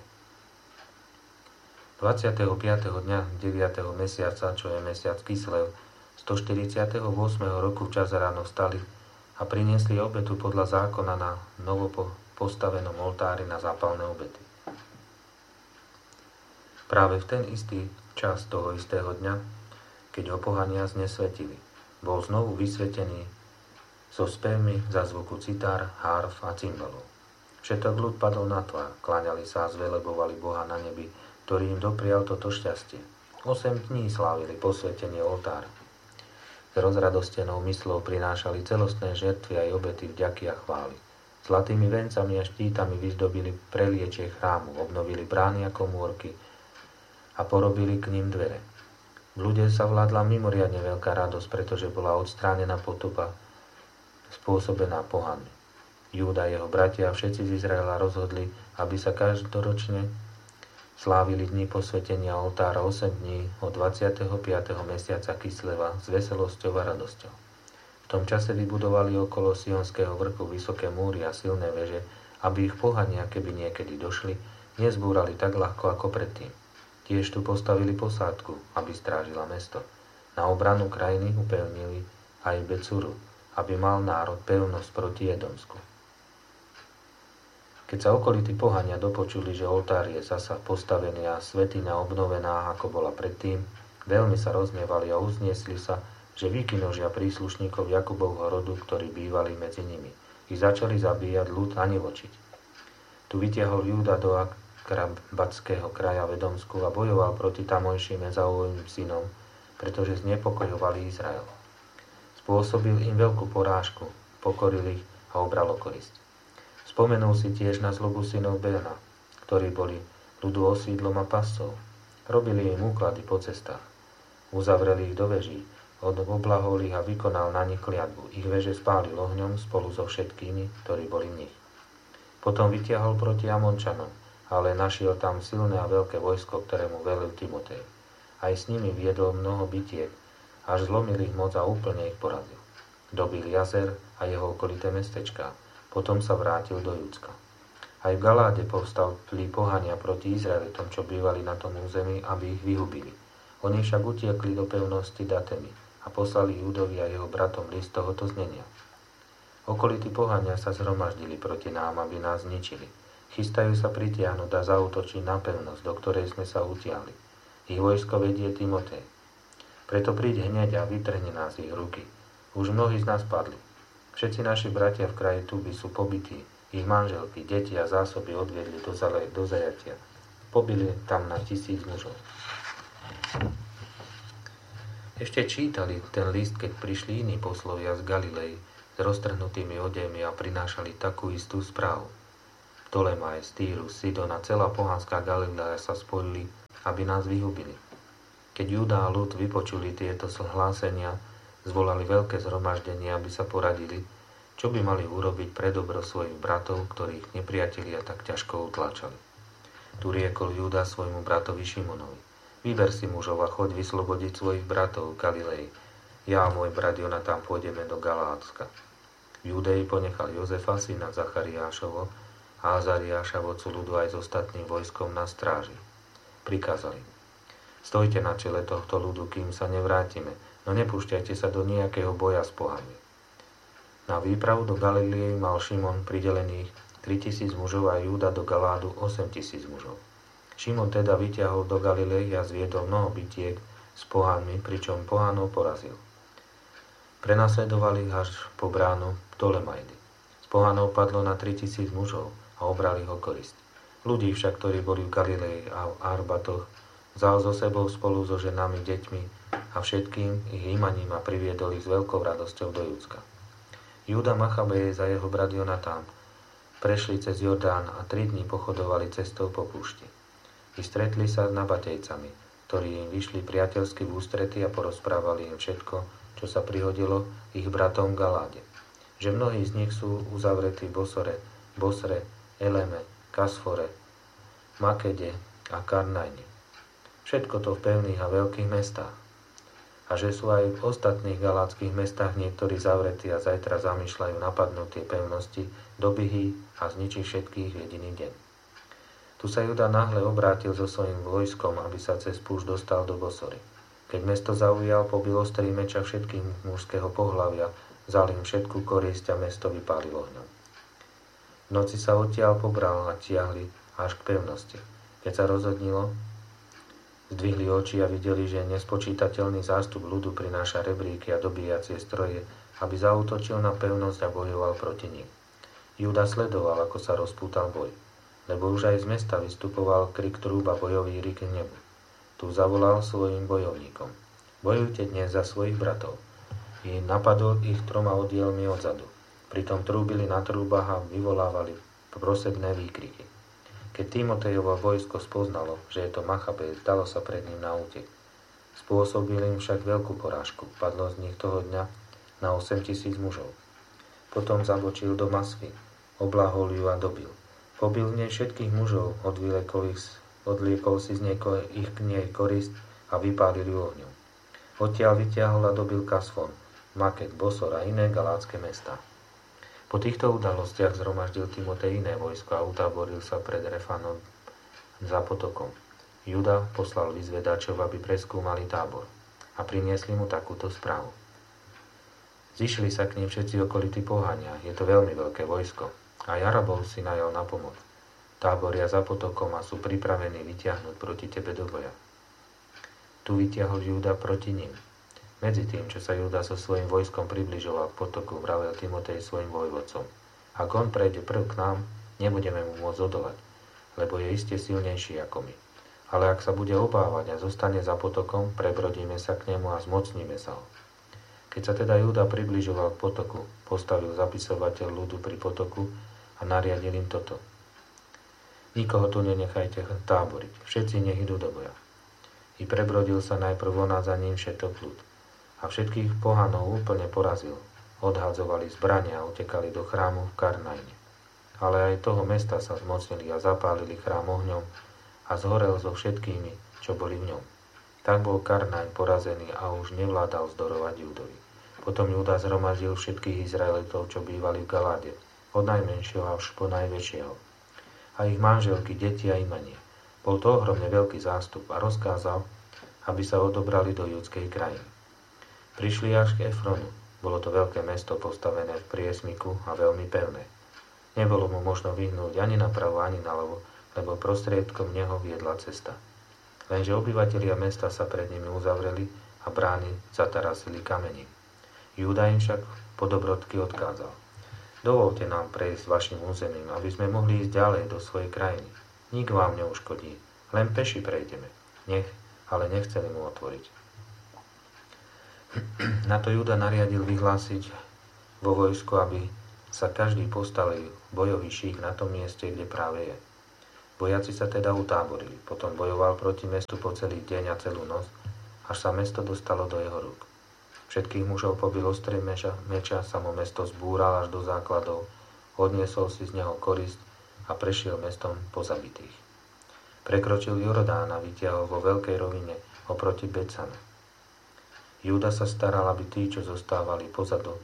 Speaker 1: dvadsiateho piateho dňa deviateho mesiaca, čo je mesiac Kislev, stoštyridsiateho ôsmeho roku včas ráno vstali a priniesli obetu podľa zákona na novo postavenom oltári na zápalné obety. Práve v ten istý čas toho istého dňa, keď ho pohania znesvetili, bol znovu vysvetený so spevmi za zvuku citár, hárf a cymbalov. Všetok ľud padol na tvár, kláňali sa a zvelebovali Boha na nebi, ktorý im doprial toto šťastie. Osem dní slávili posvetenie oltára. S rozradostenou myslou prinášali celostné žertvy aj obety vďaky a chvály. Zlatými vencami a štítami vyzdobili preliečie chrámu, obnovili brány a komórky a porobili k ním dvere. V ľude sa vládla mimoriadne veľká radosť, pretože bola odstránená potupa spôsobená pohanmi. Júda, jeho bratia a všetci z Izraela rozhodli, aby sa každoročne slávili dni posvetenia oltára osem dní od dvadsiateho piateho mesiaca Kisleva s veselosťou a radosťou. V tom čase vybudovali okolo Sionského vrchu vysoké múry a silné veže, aby ich pohania, keby niekedy došli, nezbúrali tak ľahko ako predtým. Tiež tu postavili posádku, aby strážila mesto. Na obranu krajiny upevnili aj Becuru, aby mal národ pevnosť proti Edomsku. Keď sa okolití pohania dopočuli, že oltár je zasa postavený a svätyňa obnovená, ako bola predtým, veľmi sa rozhnevali a uzniesli sa, že vykinožia príslušníkov Jakubovho rodu, ktorí bývali medzi nimi. Ich začali zabíjať ľud a nivočiť. Tu vytiahol Júda do Akrabatského kraja v Edomsku a bojoval proti tamojším Ezaovým synom, pretože znepokojovali Izrael. Spôsobil im veľkú porážku, pokoril ich a obral o korisť. Spomenul si tiež na zlobu synov Béna, ktorí boli ľudu osídlom a pascov. Robili im úklady po cestách. Uzavreli ich do veží, oblahol ich a vykonal na nich kliatbu. Ich veže spálil ohňom spolu so všetkými, ktorí boli v nich. Potom vytiahol proti Amončanom, ale našiel tam silné a veľké vojsko, ktorému velil Timotej. Aj s nimi viedol mnoho bitiek, až zlomil ich moc a úplne ich porazil. Dobil Jazer a jeho okolité mestečká. Potom sa vrátil do Judska. Aj v Galáde povstali pohania proti Izraelitom, čo bývali na tom území, aby ich vyhubili. Oni však utiekli do pevnosti Datemy a poslali Júdovi a jeho bratom list tohoto znenia. Okolití pohania sa zhromaždili proti nám, aby nás zničili. Chystajú sa pritiahnuť a zaútočiť na pevnosť, do ktorej sme sa utiahli. Ich vojsko vedie Timotej. Preto príď hneď a vytrhne nás ich ruky. Už mnohí z nás padli. Všetci naši bratia v kraji Tuby sú pobití, ich manželky, deti a zásoby odviedli do, zale, do zajatia. Pobili tam na tisíc mužov. Ešte čítali ten list, keď prišli iní poslovia z Galilei s roztrhnutými odejmi a prinášali takú istú správu. Ptolemaj, Týrus, Sidon a celá pohanská Galilea sa spojili, aby nás vyhubili. Keď Júda a ľud vypočuli tieto hlásenia, zvolali veľké zhromaždenie, aby sa poradili, čo by mali urobiť pre dobro svojich bratov, ktorých nepriatelia tak ťažko utláčali. Tu riekol Júda svojmu bratovi Šimonovi: Vyber si mužov a choď vyslobodiť svojich bratov v Galilei. Ja a môj brat Jonatán pôjdeme do Galátska. V Júdei ponechal Jozefa, syna Zachariášovo, a Azariáša, vodcu ľudu, aj s ostatným vojskom na stráži. Prikázali: Stojte na čele tohto ľudu, kým sa nevrátime, no nepúšťajte sa do nejakého boja s pohanmi. Na výpravu do Galilei mal Šimon pridelených tritisíc mužov a Júda do Galádu osemtisíc mužov. Šimon teda vyťahol do Galilei a zviedol mnoho bitiek s pohanmi, pričom pohanov porazil. Prenasledovali až po bránu Ptolemajdy. Z pohanov padlo na tritisíc mužov a obrali ho korisť. Ľudí však, ktorí boli v Galilei a v Arbatoch, vzal so sebou spolu so ženami, deťmi a všetkým ich imaním a priviedol ich s veľkou radosťou do Judska. Júda, Machabejez a jeho brat Jonatán prešli cez Jordán a tri dni pochodovali cestou po púšti. I stretli sa s Nabatejcami, ktorí im vyšli priateľsky v ústrety a porozprávali im všetko, čo sa prihodilo ich bratom v Galáde. Že mnohí z nich sú uzavretí v Bosore, Bosre, Eleme, Kasfore, Makede a Karnajne. Všetko to v pevných a veľkých mestách. A že sú aj v ostatných galátskych mestách niektorí zavretí a zajtra zamýšľajú napadnúť tie pevnosti, dobyhy a zničiť všetkých v jediný deň. Tu sa Júda náhle obrátil so svojím vojskom, aby sa cez púšť dostal do Bosory. Keď mesto zaujal, pobil ostrý meča všetkých mužského pohlavia, vzal im všetku korisť a mesto vypálil ohňom. V noci sa odtiaľ pobral a tiahli až k pevnosti. Keď sa rozhodnilo, zdvihli oči a videli, že nespočítateľný zástup ľudu prináša rebríky a dobíjacie stroje, aby zaútočil na pevnosť a bojoval proti nim. Júda sledoval, ako sa rozpútal boj, lebo už aj z mesta vystupoval krik trúb a bojový rik k nebu. Tu zavolal svojim bojovníkom: Bojujte dnes za svojich bratov. I napadol ich troma oddielmi odzadu. Pritom trúbili na trúbach a vyvolávali prosebné výkriky. Keď Timotejovo vojsko spoznalo, že je to Machabejez, dalo sa pred ním na útek. Spôsobil im však veľkú porážku. Padlo z nich toho dňa na osemtisíc mužov. Potom zabočil do Masvy, oblahol ju a dobil. Pobil v nej všetkých mužov, odvliekol, ich, odliekol si z nej ich k nej korist a vypálil ju ohňom. Odtiaľ vyťahol a dobil Kasfon, Maked, Bosor a iné galátske mestá. Po týchto udalostiach zhromaždil Timotej iné vojsko a utáboril sa pred Refanom za potokom. Júda poslal vyzvedačov, aby preskúmali tábor a priniesli mu takúto správu. Zišli sa k nim všetci okolití pohania, je to veľmi veľké vojsko. Aj Arabov si najal na pomoc. Táboria za potokom a sú pripravení vytiahnuť proti tebe do boja. Tu vytiahol Júda proti nim. Medzi tým, čo sa Júda so svojím vojskom približoval k potoku, vravel Timotej svojim vojvodcom: Ak on prejde prv k nám, nebudeme mu môcť odolať, lebo je iste silnejší ako my. Ale ak sa bude obávať a zostane za potokom, prebrodíme sa k nemu a zmocníme sa ho. Keď sa teda Júda približoval k potoku, postavil zapisovateľ ľudu pri potoku a nariadil im toto: Nikoho tu nenechajte táboriť, všetci nech idú do boja. I prebrodil sa najprv on a za ním všetok ľud. A všetkých pohanov úplne porazil. Odhadzovali zbrania a utekali do chrámu v Karnajne. Ale aj toho mesta sa zmocnili a zapálili chrám ohňom a zhorel so všetkými, čo boli v ňom. Tak bol Karnajn porazený a už nevládal zdorovať Júdovi. Potom Júda zhromaždil všetkých Izraelitov, čo bývali v Galáde, od najmenšieho až po najväčšieho. A ich manželky, deti a imanie. Bol to ohromne veľký zástup a rozkázal, aby sa odobrali do judskej krajiny. Prišli až k Efronu. Bolo to veľké mesto postavené v priesmiku a veľmi pevné. Nebolo mu možno vyhnúť ani napravo, ani naľavo, lebo prostriedkom neho viedla cesta. Lenže obyvatelia mesta sa pred nimi uzavreli a brány zatarasili kamením. Júda im však po dobrodky odkázal: Dovolte nám prejsť vašim územím, aby sme mohli ísť ďalej do svojej krajiny. Nik vám neuškodí, len peši prejdeme. Nech, ale nechceli mu otvoriť. Na to Júda nariadil vyhlásiť vo vojsku, aby sa každý postavil bojový šík na tom mieste, kde práve je. Vojaci sa teda utáborili, potom bojoval proti mestu po celý deň a celú noc, až sa mesto dostalo do jeho rúk. Všetkých mužov pobil ostrým meča, meča, samo mesto zbúral až do základov, odniesol si z neho korist a prešiel mestom po zabitých. Prekročil Jordán a vytiahol vo veľkej rovine oproti Becane. Júda sa staral, aby tí, čo zostávali pozadu,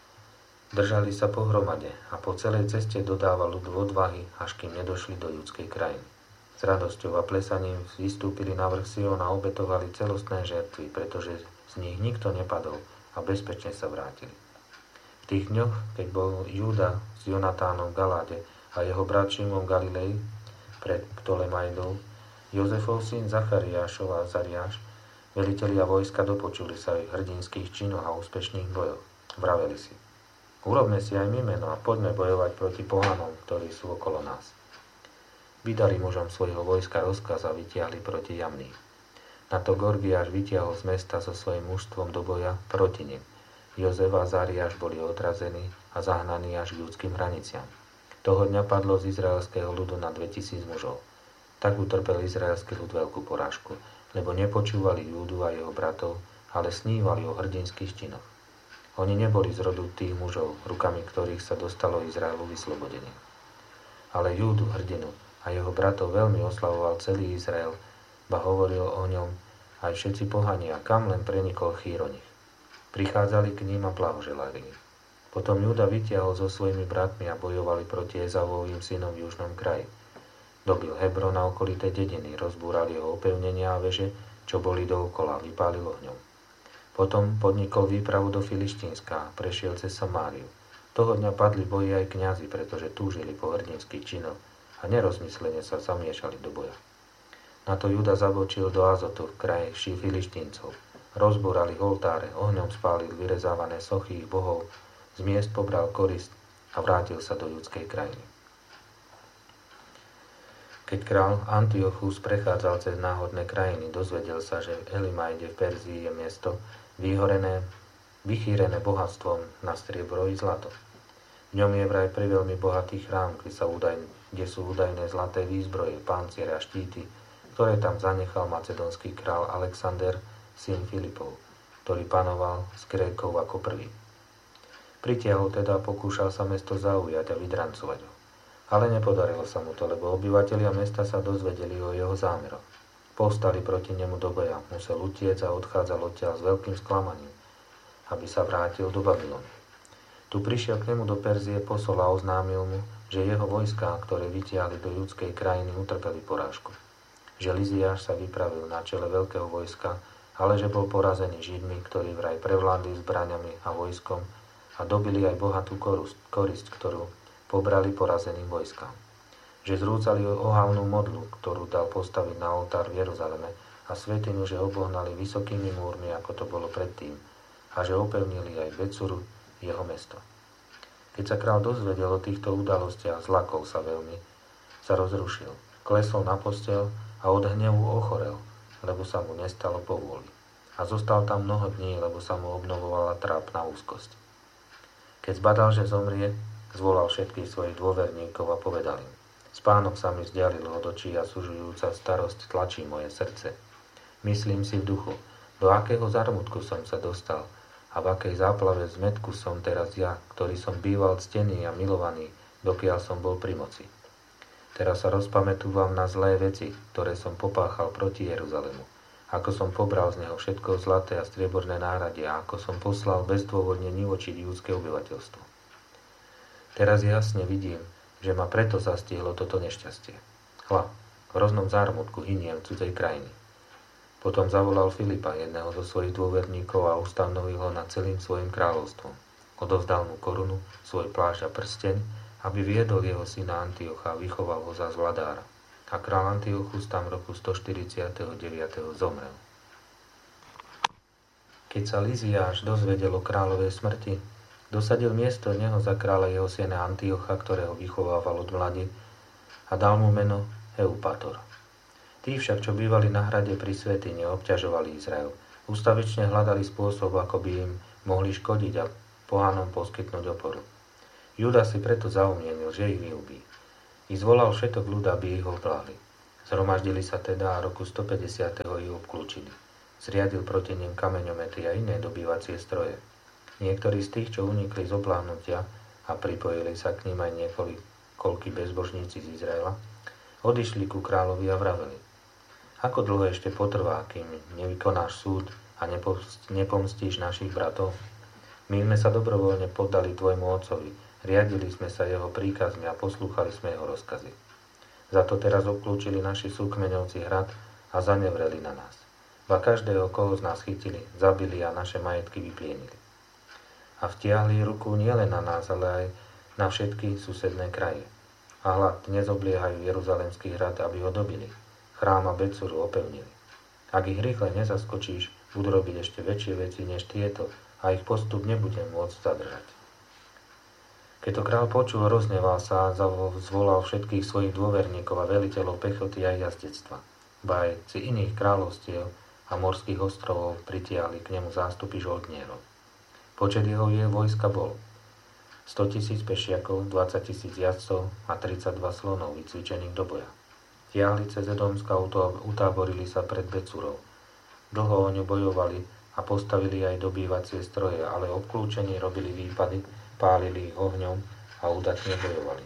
Speaker 1: držali sa pohromade a po celej ceste dodával ľudu odvahy, až kým nedošli do judskej krajiny. S radosťou a plesaním vystúpili na vrch Sion a obetovali celostné žertvy, pretože z nich nikto nepadol a bezpečne sa vrátili. V tých dňoch, keď bol Júda s Jonatánom v Galáde a jeho brat Šimon v Galilei pred Ptolemajdou, Jozefov syn Zachariášov a Azariáš, velitelia vojska, dopočuli sa ich hrdinských činoch a úspešných bojoch. Vraveli si: urobme si aj my meno a poďme bojovať proti pohanom, ktorí sú okolo nás. Vydali mužom svojho vojska rozkaz a vytiahli proti Jamní. Na to Gorgiáš vytiahol z mesta so svojím mužstvom do boja proti nim. Jozef a Azariáš boli odrazení a zahnaní až k judským hraniciam. Toho dňa padlo z izraelského ľudu na dvetisíc mužov. Tak utrpel izraelský ľud veľkú porážku, lebo nepočúvali Júdu a jeho bratov, ale snívali o hrdinských činoch. Oni neboli z rodu tých mužov, rukami ktorých sa dostalo Izraelu vyslobodenie. Ale Júdu, hrdinu, a jeho bratov veľmi oslavoval celý Izrael, ba hovoril o ňom aj všetci pohania, kam len prenikol chýr o nich. Prichádzali k ním a blahoželali im. Potom Júda vytiahol so svojimi bratmi a bojovali proti Ezavovým synom v južnom kraji. Dobil Hebron a okolité dediny, rozbúral jeho opevnenia a veže, čo boli dookola, vypálil ohňom. Potom podnikol výpravu do Filištínska a prešiel cez Samáriu. Toho dňa padli boji aj kňazi, pretože túžili po hrdinských činoch a nerozmyslene sa zamiešali do boja. Na to Júda zabočil do Azotu v kraji Filištíncov. Rozbúrali oltáre, ohňom spálil vyrezávané sochy ich bohov, z miest pobral korist a vrátil sa do judskej krajiny. Keď král Antiochus prechádzal cez náhodné krajiny, dozvedel sa, že v Elimajde v Perzii je miesto vyhorené, vychýrené bohatstvom na striebro i zlato. V ňom je vraj priveľmi bohatý chrám, kde, sa údaj, kde sú údajné zlaté výzbroje, panciere a štíty, ktoré tam zanechal macedónsky král Alexander, syn Filipov, ktorý panoval s Grékov ako prvý. Pritiahol teda a pokúšal sa mesto zaujať a vydrancovať ho. Ale nepodarilo sa mu to, lebo obyvatelia mesta sa dozvedeli o jeho zámeroch. Povstali proti nemu do boja, musel utiec a odchádzal odtiaľ s veľkým sklamaním, aby sa vrátil do Babylonu. Tu prišiel k nemu do Perzie posol a oznámil mu, že jeho vojská, ktoré vytiahli do judskej krajiny, utrpeli porážku. Že Liziáš sa vypravil na čele veľkého vojska, ale že bol porazený Židmi, ktorí vraj prevládli zbraňami a vojskom a dobili aj bohatú korist, ktorú pobrali porazeným vojskám. Že zrúcali ohavnú modlu, ktorú dal postaviť na oltár v Jeruzaleme, a svätyňu, že obohnali vysokými múrmi, ako to bolo predtým, a že opevnili aj Betsuru, jeho mesto. Keď sa král dozvedel o týchto udalostiach, zlakol sa veľmi, sa rozrušil, klesol na posteľ a od hnevu ochorel, lebo sa mu nestalo povôli. A zostal tam mnoho dní, lebo sa mu obnovovala trápna úzkosť. Keď zbadal, že zomrie, zvolal všetkých svojich dôverníkov a povedal im: Spánok sa mi vzdialil od očí a sužujúca starosť tlačí moje srdce. Myslím si v duchu, do akého zarmutku som sa dostal a v akej záplave zmetku som teraz ja, ktorý som býval ctený a milovaný, dokiaľ som bol pri moci. Teraz sa rozpamätúvam na zlé veci, ktoré som popáchal proti Jeruzalému, ako som pobral z neho všetko zlaté a strieborné náradie a ako som poslal bezdôvodne nivočiť judské obyvateľstvo. Teraz jasne vidím, že ma preto zastihlo toto nešťastie. Hľa, v hroznom zármutku hyniem v cudzej krajiny. Potom zavolal Filipa, jedného zo svojich dôverníkov, a ustanovil ho nad celým svojim kráľovstvom. Odovzdal mu korunu, svoj plášť a prsteň, aby viedol jeho syna Antiocha a vychoval ho za vladára. A král Antiochus tam v roku stoštyridsaťdeväť zomrel. Keď sa Liziáš dozvedel o kráľovej smrti, dosadil miesto neho za kráľa jeho syna Antiocha, ktorého vychovával od mladi, a dal mu meno Eupator. Tí však, čo bývali na hrade pri svätyni, obťažovali Izrael. Ústavične hľadali spôsob, ako by im mohli škodiť, a pohanom poskytnúť oporu. Júda si preto zaumienil, že ich vyhubí. I zvolal všetok ľud, aby ich obláhli. Zhromaždili sa teda a roku stopäťdesiat ich obklúčili. Zriadil proti nim kameňomety a iné dobývacie stroje. Niektorí z tých, čo unikli z obláhnutia a pripojili sa k ním aj niekoľkí bezbožníci z Izraela, odišli ku kráľovi a vraveli: Ako dlho ešte potrvá, kým nevykonáš súd a nepomstíš našich bratov? My sme sa dobrovoľne poddali tvojmu otcovi, riadili sme sa jeho príkazmi a poslúchali sme jeho rozkazy. Za to teraz obklúčili naši súkmeňovci hrad a zanevreli na nás. Ba každého, koho z nás chytili, zabili a naše majetky vyplienili. A vtiahli ruku nielen na nás, ale aj na všetky susedné kraje. A hľad, dnes obliehajú Jeruzalemský hrad, aby ho dobili. Chrám a Betsuru opevnili. Ak ich rýchle nezaskočíš, budú robiť ešte väčšie veci než tieto a ich postup nebudem môcť zadržať. Keď to král počul, rozneval sa a zvolal všetkých svojich dôverníkov a veliteľov pechoty a jazdectva. Ba aj z iných kráľovstiev a morských ostrovov pritiahli k nemu zástupy žoldnierov. Počet jeho je vojska bol stotisíc pešiakov, dvadsaťtisíc jazdcov a tridsaťdva slonov vycvičených do boja. Tiahli cez Edomska, utáborili sa pred Becurou. Dlho o ňu bojovali a postavili aj dobývacie stroje, ale obklúčení robili výpady, pálili ich ohňom a udatne bojovali.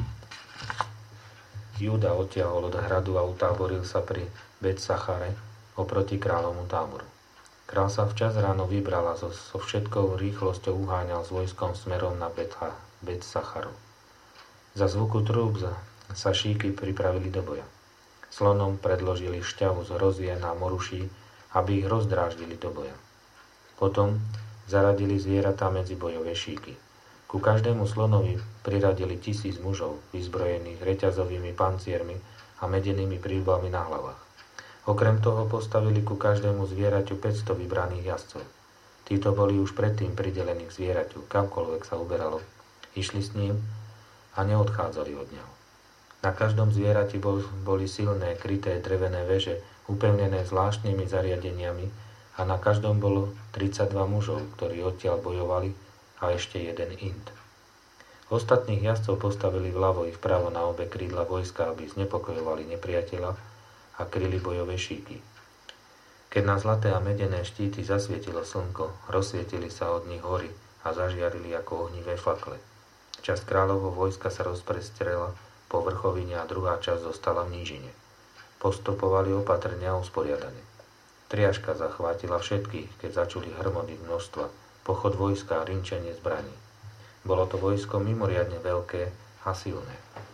Speaker 1: Júda odtiahol od hradu a utáboril sa pri Bet-Sachare oproti kráľovmu táboru. Král sa včas ráno vybral a so, so všetkou rýchlosťou uháňal s vojskom smerom na Bet-Sacharu. Za zvuku trúb sa šíky pripravili do boja. Slonom predložili šťavu z hrozien a moruší, aby ich rozdráždili do boja. Potom zaradili zvieratá medzi bojové šíky. Ku každému slonovi priradili tisíc mužov, vyzbrojených reťazovými panciermi a medenými prílbami na hlavách. Okrem toho postavili ku každému zvieraťu päťsto vybraných jazdcov. Títo boli už predtým pridelení k zvieraťu, kamkoľvek sa uberalo. Išli s ním a neodchádzali od neho. Na každom zvierati bol, boli silné, kryté drevené veže, upevnené zvláštnymi zariadeniami a na každom bolo tridsaťdva mužov, ktorí odtiaľ bojovali a ešte jeden Ind. Ostatných jazdcov postavili vľavo i vpravo na obe krídla vojska, aby znepokojovali nepriateľa a kryli bojové šíky. Keď na zlaté a medené štíty zasvietilo slnko, rozsvietili sa od nich hory a zažiarili ako ohnivé fakle. Časť kráľovho vojska sa rozprestrela po vrchovine a druhá časť zostala v nížine. Postupovali opatrne a usporiadane. Triaška zachvátila všetkých, keď začuli hrmoty množstva, pochod vojska a rinčenie zbraní. Bolo to vojsko mimoriadne veľké a silné.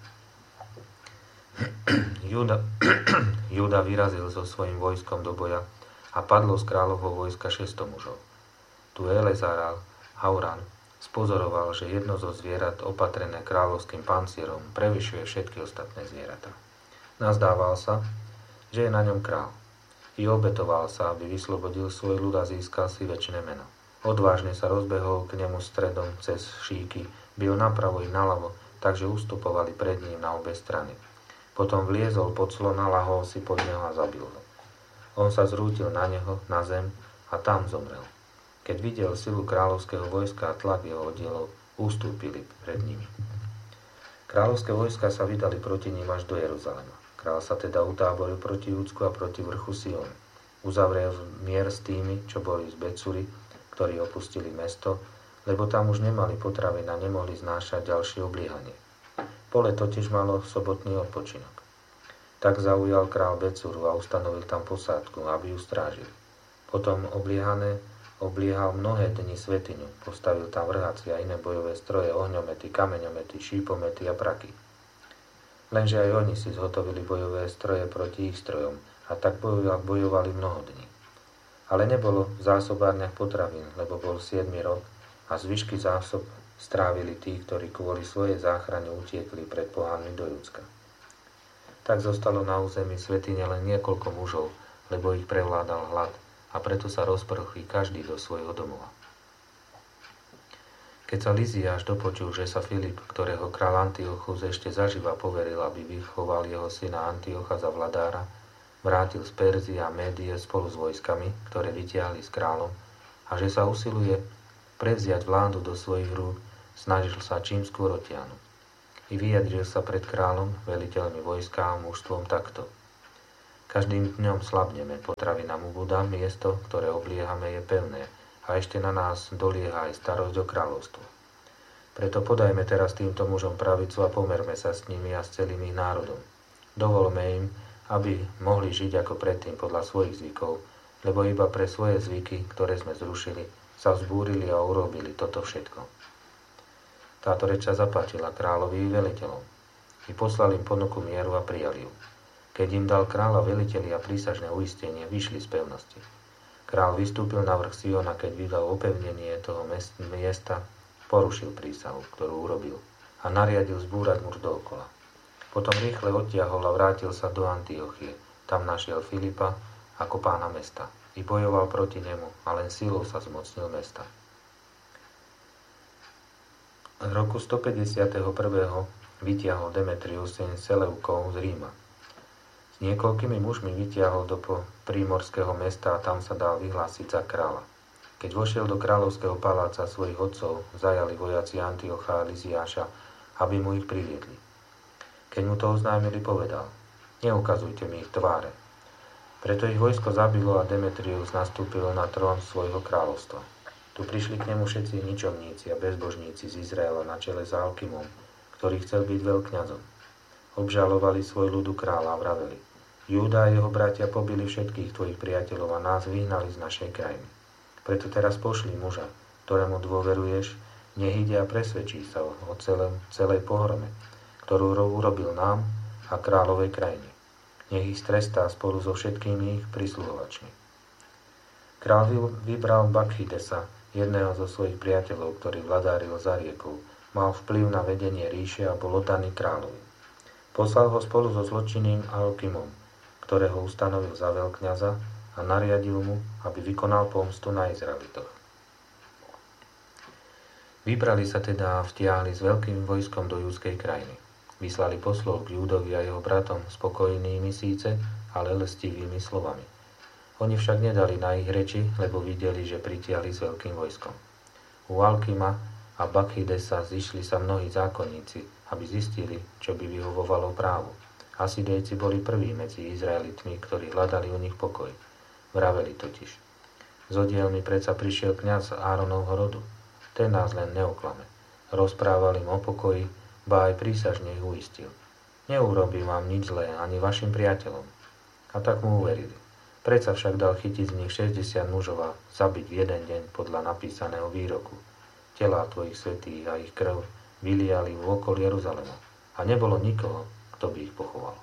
Speaker 1: Júda, Júda vyrazil so svojím vojskom do boja a padlo z kráľovho vojska šesťsto mužov. Tu Elezar Hauran spozoroval, že jedno zo zvierat opatrené kráľovským pancierom prevyšuje všetky ostatné zvieratá. Nazdával sa, že je na ňom král. I obetoval sa, aby vyslobodil svoj ľud a získal si večné meno. Odvážne sa rozbehol k nemu stredom cez šíky, bil napravo i naľavo, takže ustupovali pred ním na obe strany. Potom vliezol pod slona, lahol si pod neho a zabil ho. On sa zrútil na neho, na zem a tam zomrel. Keď videl silu kráľovského vojska a tlak jeho oddielov, ustúpili pred nimi. Kráľovské vojska sa vydali proti ním až do Jeruzalema. Král sa teda utáboril proti Júdsku a proti vrchu Sion. Uzavrel mier s tými, čo boli z Becury, ktorí opustili mesto, lebo tam už nemali potravy a nemohli znášať ďalšie obliehanie. Pole totiž malo sobotný odpočinok. Tak zaujal král Becuru a ustanovil tam posádku, aby ju strážil. Potom obliehané obliehal mnohé dni svätyňu, postavil tam vrhaci a iné bojové stroje, ohňomety, kameňomety, šípomety a praky. Lenže aj oni si zhotovili bojové stroje proti ich strojom a tak bojovali mnoho dní. Ale nebolo v zásobárniach potravín, lebo bol siedmy rok a zvyšky zásob strávili tí, ktorí kvôli svojej záchrane utiekli pred pohanmi do Judska. Tak zostalo na území svätyne len niekoľko mužov, lebo ich prevládal hlad a preto sa rozprchli každý do svojho domova. Keď sa Liziáš dopočul, že sa Filip, ktorého král Antiochus ešte zaživa poveril, aby vychoval jeho syna Antiocha za vladára, vrátil z Perzie a Médie spolu s vojskami, ktoré vytiahli s kráľom, a že sa usiluje prevziať vládu do svojich rúk, snažil sa čím skôr otiahnuť. I vyjadril sa pred kráľom, veliteľmi vojska a mužstvom takto. Každým dňom slabneme, potravy nám ubúda, miesto, ktoré obliehame, je pevné a ešte na nás dolieha aj starosť o kráľovstvo. Preto podajme teraz týmto mužom pravicu a pomerme sa s nimi a s celým ich národom. Dovolme im, aby mohli žiť ako predtým podľa svojich zvykov, lebo iba pre svoje zvyky, ktoré sme zrušili, sa vzbúrili a urobili toto všetko. Táto reč sa zapáčila kráľovi i veliteľom. I poslal im ponuku mieru a prijali ju. Keď im dal kráľ a veliteľi a prísažné uistenie, vyšli z pevnosti. Kráľ vystúpil na vrch Siona, keď videl opevnenie toho miesta, porušil prísahu, ktorú urobil, a nariadil zbúrať muž dookola. Potom rýchle odtiahol a vrátil sa do Antiochie. Tam našiel Filipa ako pána mesta. I bojoval proti nemu, a len silou sa zmocnil mesta. V roku stopäťdesiatjeden vytiahol Demetrius syn Seleukov z Ríma. S niekoľkými mužmi vytiahol do prímorského mesta a tam sa dal vyhlásiť za kráľa. Keď vošiel do kráľovského paláca svojich otcov, zajali vojaci Antiocha a Liziáša, aby mu ich priviedli. Keď mu to oznámili, povedal: Neukazujte mi ich tváre. Preto ich vojsko zabilo a Demetrius nastúpil na trón svojho kráľovstva. Tu prišli k nemu všetci ničomníci a bezbožníci z Izraela na čele s Alkimom, ktorý chcel byť veľkňazom. Obžalovali svoj ľudu kráľa a vraveli: Júda a jeho bratia pobili všetkých tvojich priateľov a nás vyhnali z našej krajiny. Preto teraz pošli muža, ktorému dôveruješ, nech ide a presvedčí sa o celém, celej pohrome, ktorú urobil nám a kráľovej krajine. Nech ich trestá spolu so všetkými ich prisluhovačmi. Kráľ vybral Bakchidesa, jedného zo svojich priateľov, ktorý vladáril za riekou, mal vplyv na vedenie ríše a bol oddaný kráľovi. Poslal ho spolu so zločinným Alkimom, ktorého ustanovil za veľkňaza, a nariadil mu, aby vykonal pomstu na Izraelitoch. Vybrali sa teda a vtiahli s veľkým vojskom do judskej krajiny. Vyslali poslov k Júdovi a jeho bratom spokojnými síce, ale lestivými slovami. Oni však nedali na ich reči, lebo videli, že pritiahli s veľkým vojskom. U Alkima a Bakchidesa zišli sa mnohí zákonníci, aby zistili, čo by vyhovovalo právu. Asidejci boli prví medzi Izraelitmi, ktorí hľadali u nich pokoj. Vraveli totiž: Z odielmi predsa prišiel kňaz Áronovho rodu. Ten nás len neoklame. Rozprával im o pokoji, ba aj prísažne ich uistil. Neurobí vám nič zlé, ani vašim priateľom. A tak mu uverili. Predsa však dal chytiť z nich šesťdesiat mužov a zabiť v jeden deň podľa napísaného výroku. Telá tvojich svätých a ich krv vyliali v okol Jeruzalema a nebolo nikoho, kto by ich pochoval.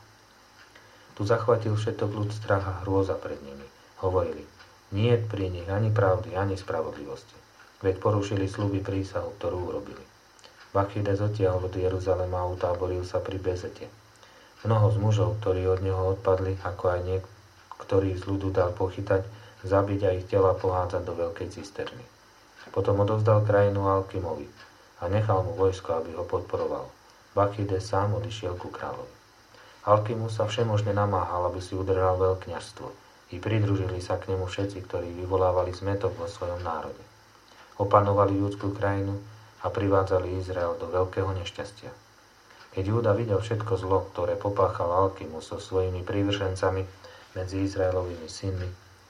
Speaker 1: Tu zachvatil všetok ľud strach a hrôza pred nimi. Hovorili: Niet pri nich ani pravdy, ani spravodlivosti. Veď porušili sľuby prísahu, ktorú urobili. Bakchides odtiahol od Jeruzalema a utáboril sa pri Bezete. Mnoho z mužov, ktorí od neho odpadli, ako aj niektorých z ľudu dal pochytať, zabiť a ich tela pohádzať do veľkej cisterny. Potom odovzdal krajinu Alkimovi a nechal mu vojsko, aby ho podporoval. Bakchides sám odišiel ku kráľovi. Alkimus sa všemožne namáhal, aby si udržal veľkňazstvo. I pridružili sa k nemu všetci, ktorí vyvolávali zmätok vo svojom národe. Opanovali judskú krajinu a privádzali Izrael do veľkého nešťastia. Keď Júda videl všetko zlo, ktoré popáchal Alkimus so svojimi prívržencami medzi Izraelovými synmi,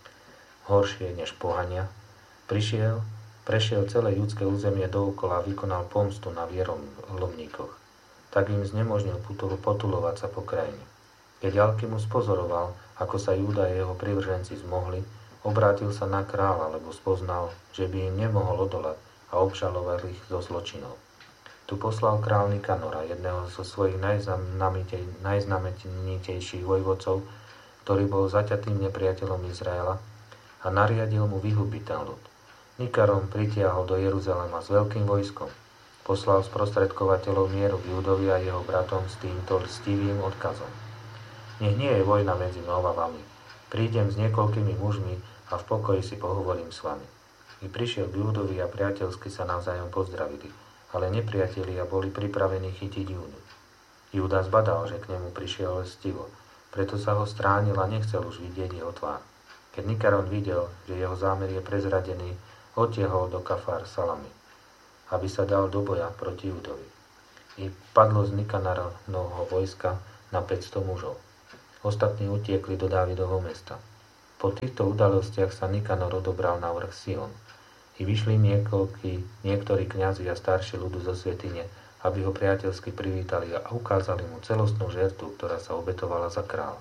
Speaker 1: horšie než pohania, prišiel, prešiel celé judské územie dookola a vykonal pomstu na vierolomníkoch. Tak im znemožnil potulovať sa po krajine. Keď Alkimus pozoroval, ako sa Júda a jeho privrženci zmohli, obrátil sa na kráľa, lebo spoznal, že by im nemohol odolať a obžaloval ich zo zločinov. Tu poslal kráľ Nikanora, jedného zo svojich najznamenitejších vojvodcov, ktorý bol zaťatým nepriateľom Izraela, a nariadil mu vyhubiť ten ľud. Nikarom pritiahol do Jeruzalema s veľkým vojskom. Poslal sprostredkovateľov mieru k Júdovi a jeho bratom s týmto lstivým odkazom: Nech nie je vojna medzi mnou a vami. Prídem s niekoľkými mužmi a v pokoji si pohovorím s vami. I prišiel k Júdovi a priateľsky sa navzájom pozdravili, ale nepriatelia boli pripravení chytiť Júdu. Júda zbadal, že k nemu prišiel lstivo, preto sa ho stránil a nechcel už vidieť jeho tvár. Keď Nikaron videl, že jeho zámer je prezradený, odtiahol do Kafár Salamy, aby sa dal do boja proti Júdovi. I padlo z Nikanarovho vojska na päťsto mužov. Ostatní utiekli do Dávidovho mesta. Po týchto udalostiach sa Nikanor odobral na vrch Sion. I vyšli niekoľkí, niektorí kňazi a starší ľudu zo svätyne, aby ho priateľsky privítali a ukázali mu celostnú žertu, ktorá sa obetovala za kráľa.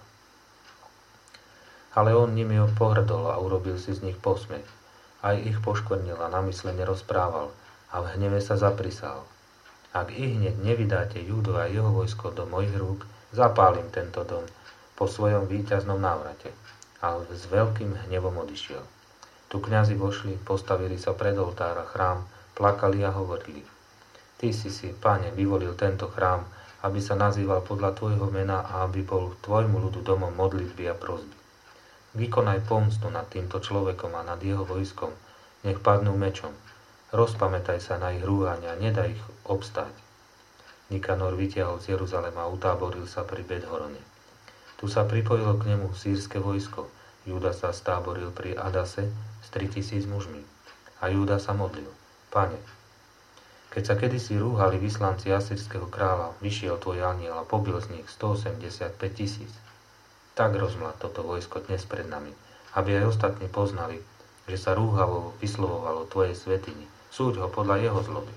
Speaker 1: Ale on nimi pohrdol a urobil si z nich posmech. Aj ich poškvrnil a namyslene rozprával a v hneve sa zaprisal. Ak i hneď nevydáte Júdu a jeho vojsko do mojich rúk, zapálim tento dom po svojom víťaznom návrate. A s veľkým hnevom odišiel. Tu kňazi vošli, postavili sa pred oltár a chrám, plakali a hovorili: Ty si si, Pane, vyvolil tento chrám, aby sa nazýval podľa tvojho mena a aby bol tvojmu ľudu domom modlitby a prosby. Vykonaj pomstu nad týmto človekom a nad jeho vojskom, nech padnú mečom. Rozpamätaj sa na ich rúhania, nedaj ich obstáť. Nikanor vytiahol z Jeruzalema a utáboril sa pri Bet-horone. Tu sa pripojilo k nemu sýrske vojsko. Júda sa stáboril pri Adase s tritisíc mužmi. A Júda sa modlil: Pane, keď sa kedysi rúhali vyslanci asýrskeho kráľa, vyšiel tvoj anjel a pobil z nich stoosemdesiatpäť tisíc. Tak rozmlad toto vojsko dnes pred nami, aby aj ostatní poznali, že sa rúhavo vyslovovalo tvojej svätyni. Súď ho podľa jeho zloby.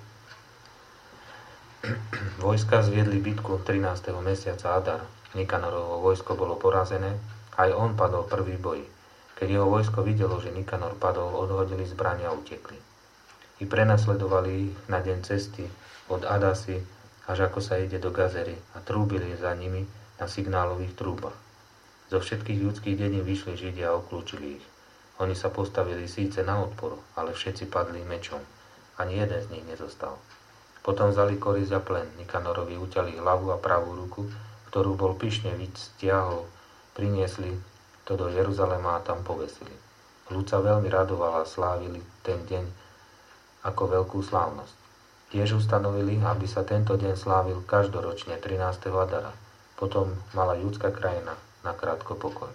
Speaker 1: Vojska zviedli bitku trinásteho mesiaca Adar. Nikanorovo vojsko bolo porazené, aj on padol prvý boji. Keď jeho vojsko videlo, že Nikanor padol, odhodili zbrania a utekli. I prenasledovali ich na deň cesty od Adasy, až ako sa ide do Gazery, a trúbili za nimi na signálových trúbach. Zo všetkých ľudských dedín vyšli Židia a oklúčili ich. Oni sa postavili síce na odpor, ale všetci padli mečom. Ani jeden z nich nezostal. Potom vzali korisť a plen. Nikanorovi uťali hlavu a pravú ruku, ktorú bol pyšne vystiahol, priniesli to do Jeruzalema a tam povesili. Ľud sa veľmi radoval a slávili ten deň ako veľkú slávnosť. Tiež ustanovili, aby sa tento deň slávil každoročne trinásteho Adara. Potom mala júdska krajina nakrátko pokoj.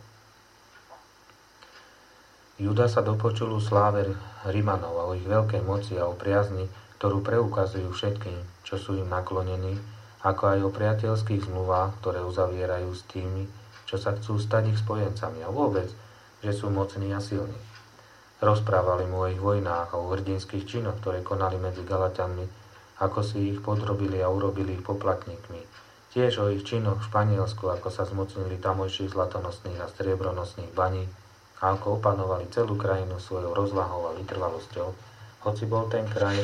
Speaker 1: Júda sa dopočul o sláve Rimanov a o ich veľkej moci a o priazni, ktorú preukazujú všetkým, čo sú im naklonení, ako aj o priateľských zmluvách, ktoré uzavierajú s tými, čo sa chcú stať ich spojencami a vôbec, že sú mocní a silní. Rozprávali mu o ich vojnách a o hrdinských činoch, ktoré konali medzi Galaťanmi, ako si ich podrobili a urobili ich poplatníkmi. Tiež o ich činoch v Španielsku, ako sa zmocnili tamojších zlatonosných a striebronosných baní a ako opanovali celú krajinu svojou rozvahou a vytrvalosťou, hoci bol ten kraj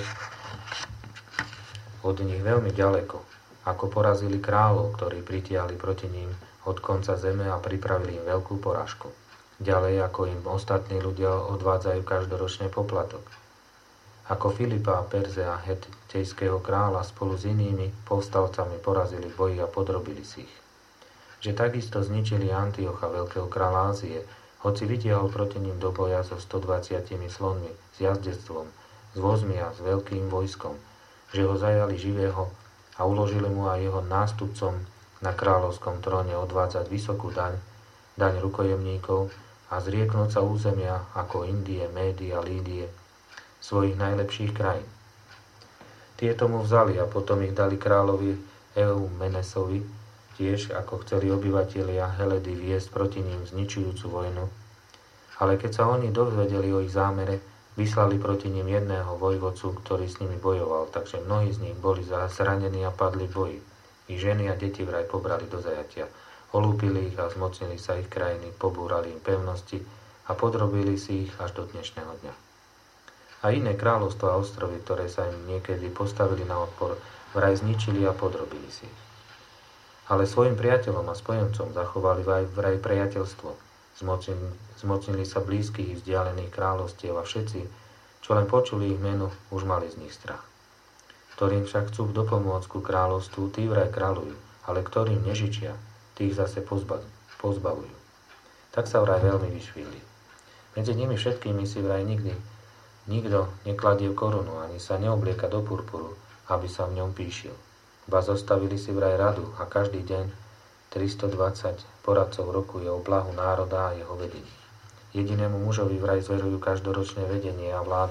Speaker 1: od nich veľmi ďaleko. Ako porazili kráľov, ktorí pritiahli proti ním od konca zeme a pripravili im veľkú porážku. Ďalej, ako im ostatní ľudia odvádzajú každoročne poplatok. Ako Filipa a Perze a hetejského kráľa spolu s inými povstalcami porazili v boji a podrobili si ich. Že takisto zničili Antiocha, veľkého kráľa Ázie, hoci vytiahol proti ním do boja so stodvadsiatimi slonmi, s jazdectvom, s vozmi a s veľkým vojskom, že ho zajali živého a uložili mu aj jeho nástupcom na kráľovskom tróne odvádzať vysokú daň, daň rukojemníkov a zrieknúť sa územia ako Indie, Médie a Lídie, svojich najlepších krajín. Tieto mu vzali a potom ich dali kráľovi Eumenesovi, tiež ako chceli obyvatelia Heledy viesť proti ním zničujúcu vojnu. Ale keď sa oni dozvedeli o ich zámere, vyslali proti ním jedného vojvodcu, ktorý s nimi bojoval, takže mnohí z nich boli zranení a padli v boji. Ich ženy a deti vraj pobrali do zajatia. Olúpili ich a zmocnili sa ich krajiny, pobúrali im pevnosti a podrobili si ich až do dnešného dňa. A iné kráľovstvo a ostrovy, ktoré sa im niekedy postavili na odpor, vraj zničili a podrobili si ich. Ale svojim priateľom a spojencom zachovali vraj priateľstvo. Zmocnili, zmocnili sa blízkych i vzdialených kráľovstiev a všetci, čo len počuli ich meno, už mali z nich strach. Ktorým však chcú dopomôcť ku kráľovstvu, tí vraj kráľujú, ale ktorým nežičia, tých zase pozbavujú. Tak sa vraj veľmi vyšvihli. Medzi nimi všetkými si vraj nikdy nikto nekladie korunu, ani sa neoblieka do purpuru, aby sa v ňom píšil. Ba zostavili si vraj radu a každý deň tristodvadsať poradcov rokuje o blahu národa a jeho vedení. Jedinému mužovi vraj zverujú každoročné vedenie a vládu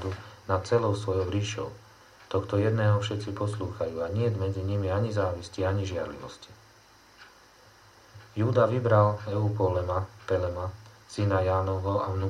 Speaker 1: nad celou svojou ríšou. Tohto jedného všetci poslúchajú a nie je medzi nimi ani závisti, ani žiarlivosti. Júda vybral Eupolema, Pelema, syna Jánovho a vnuka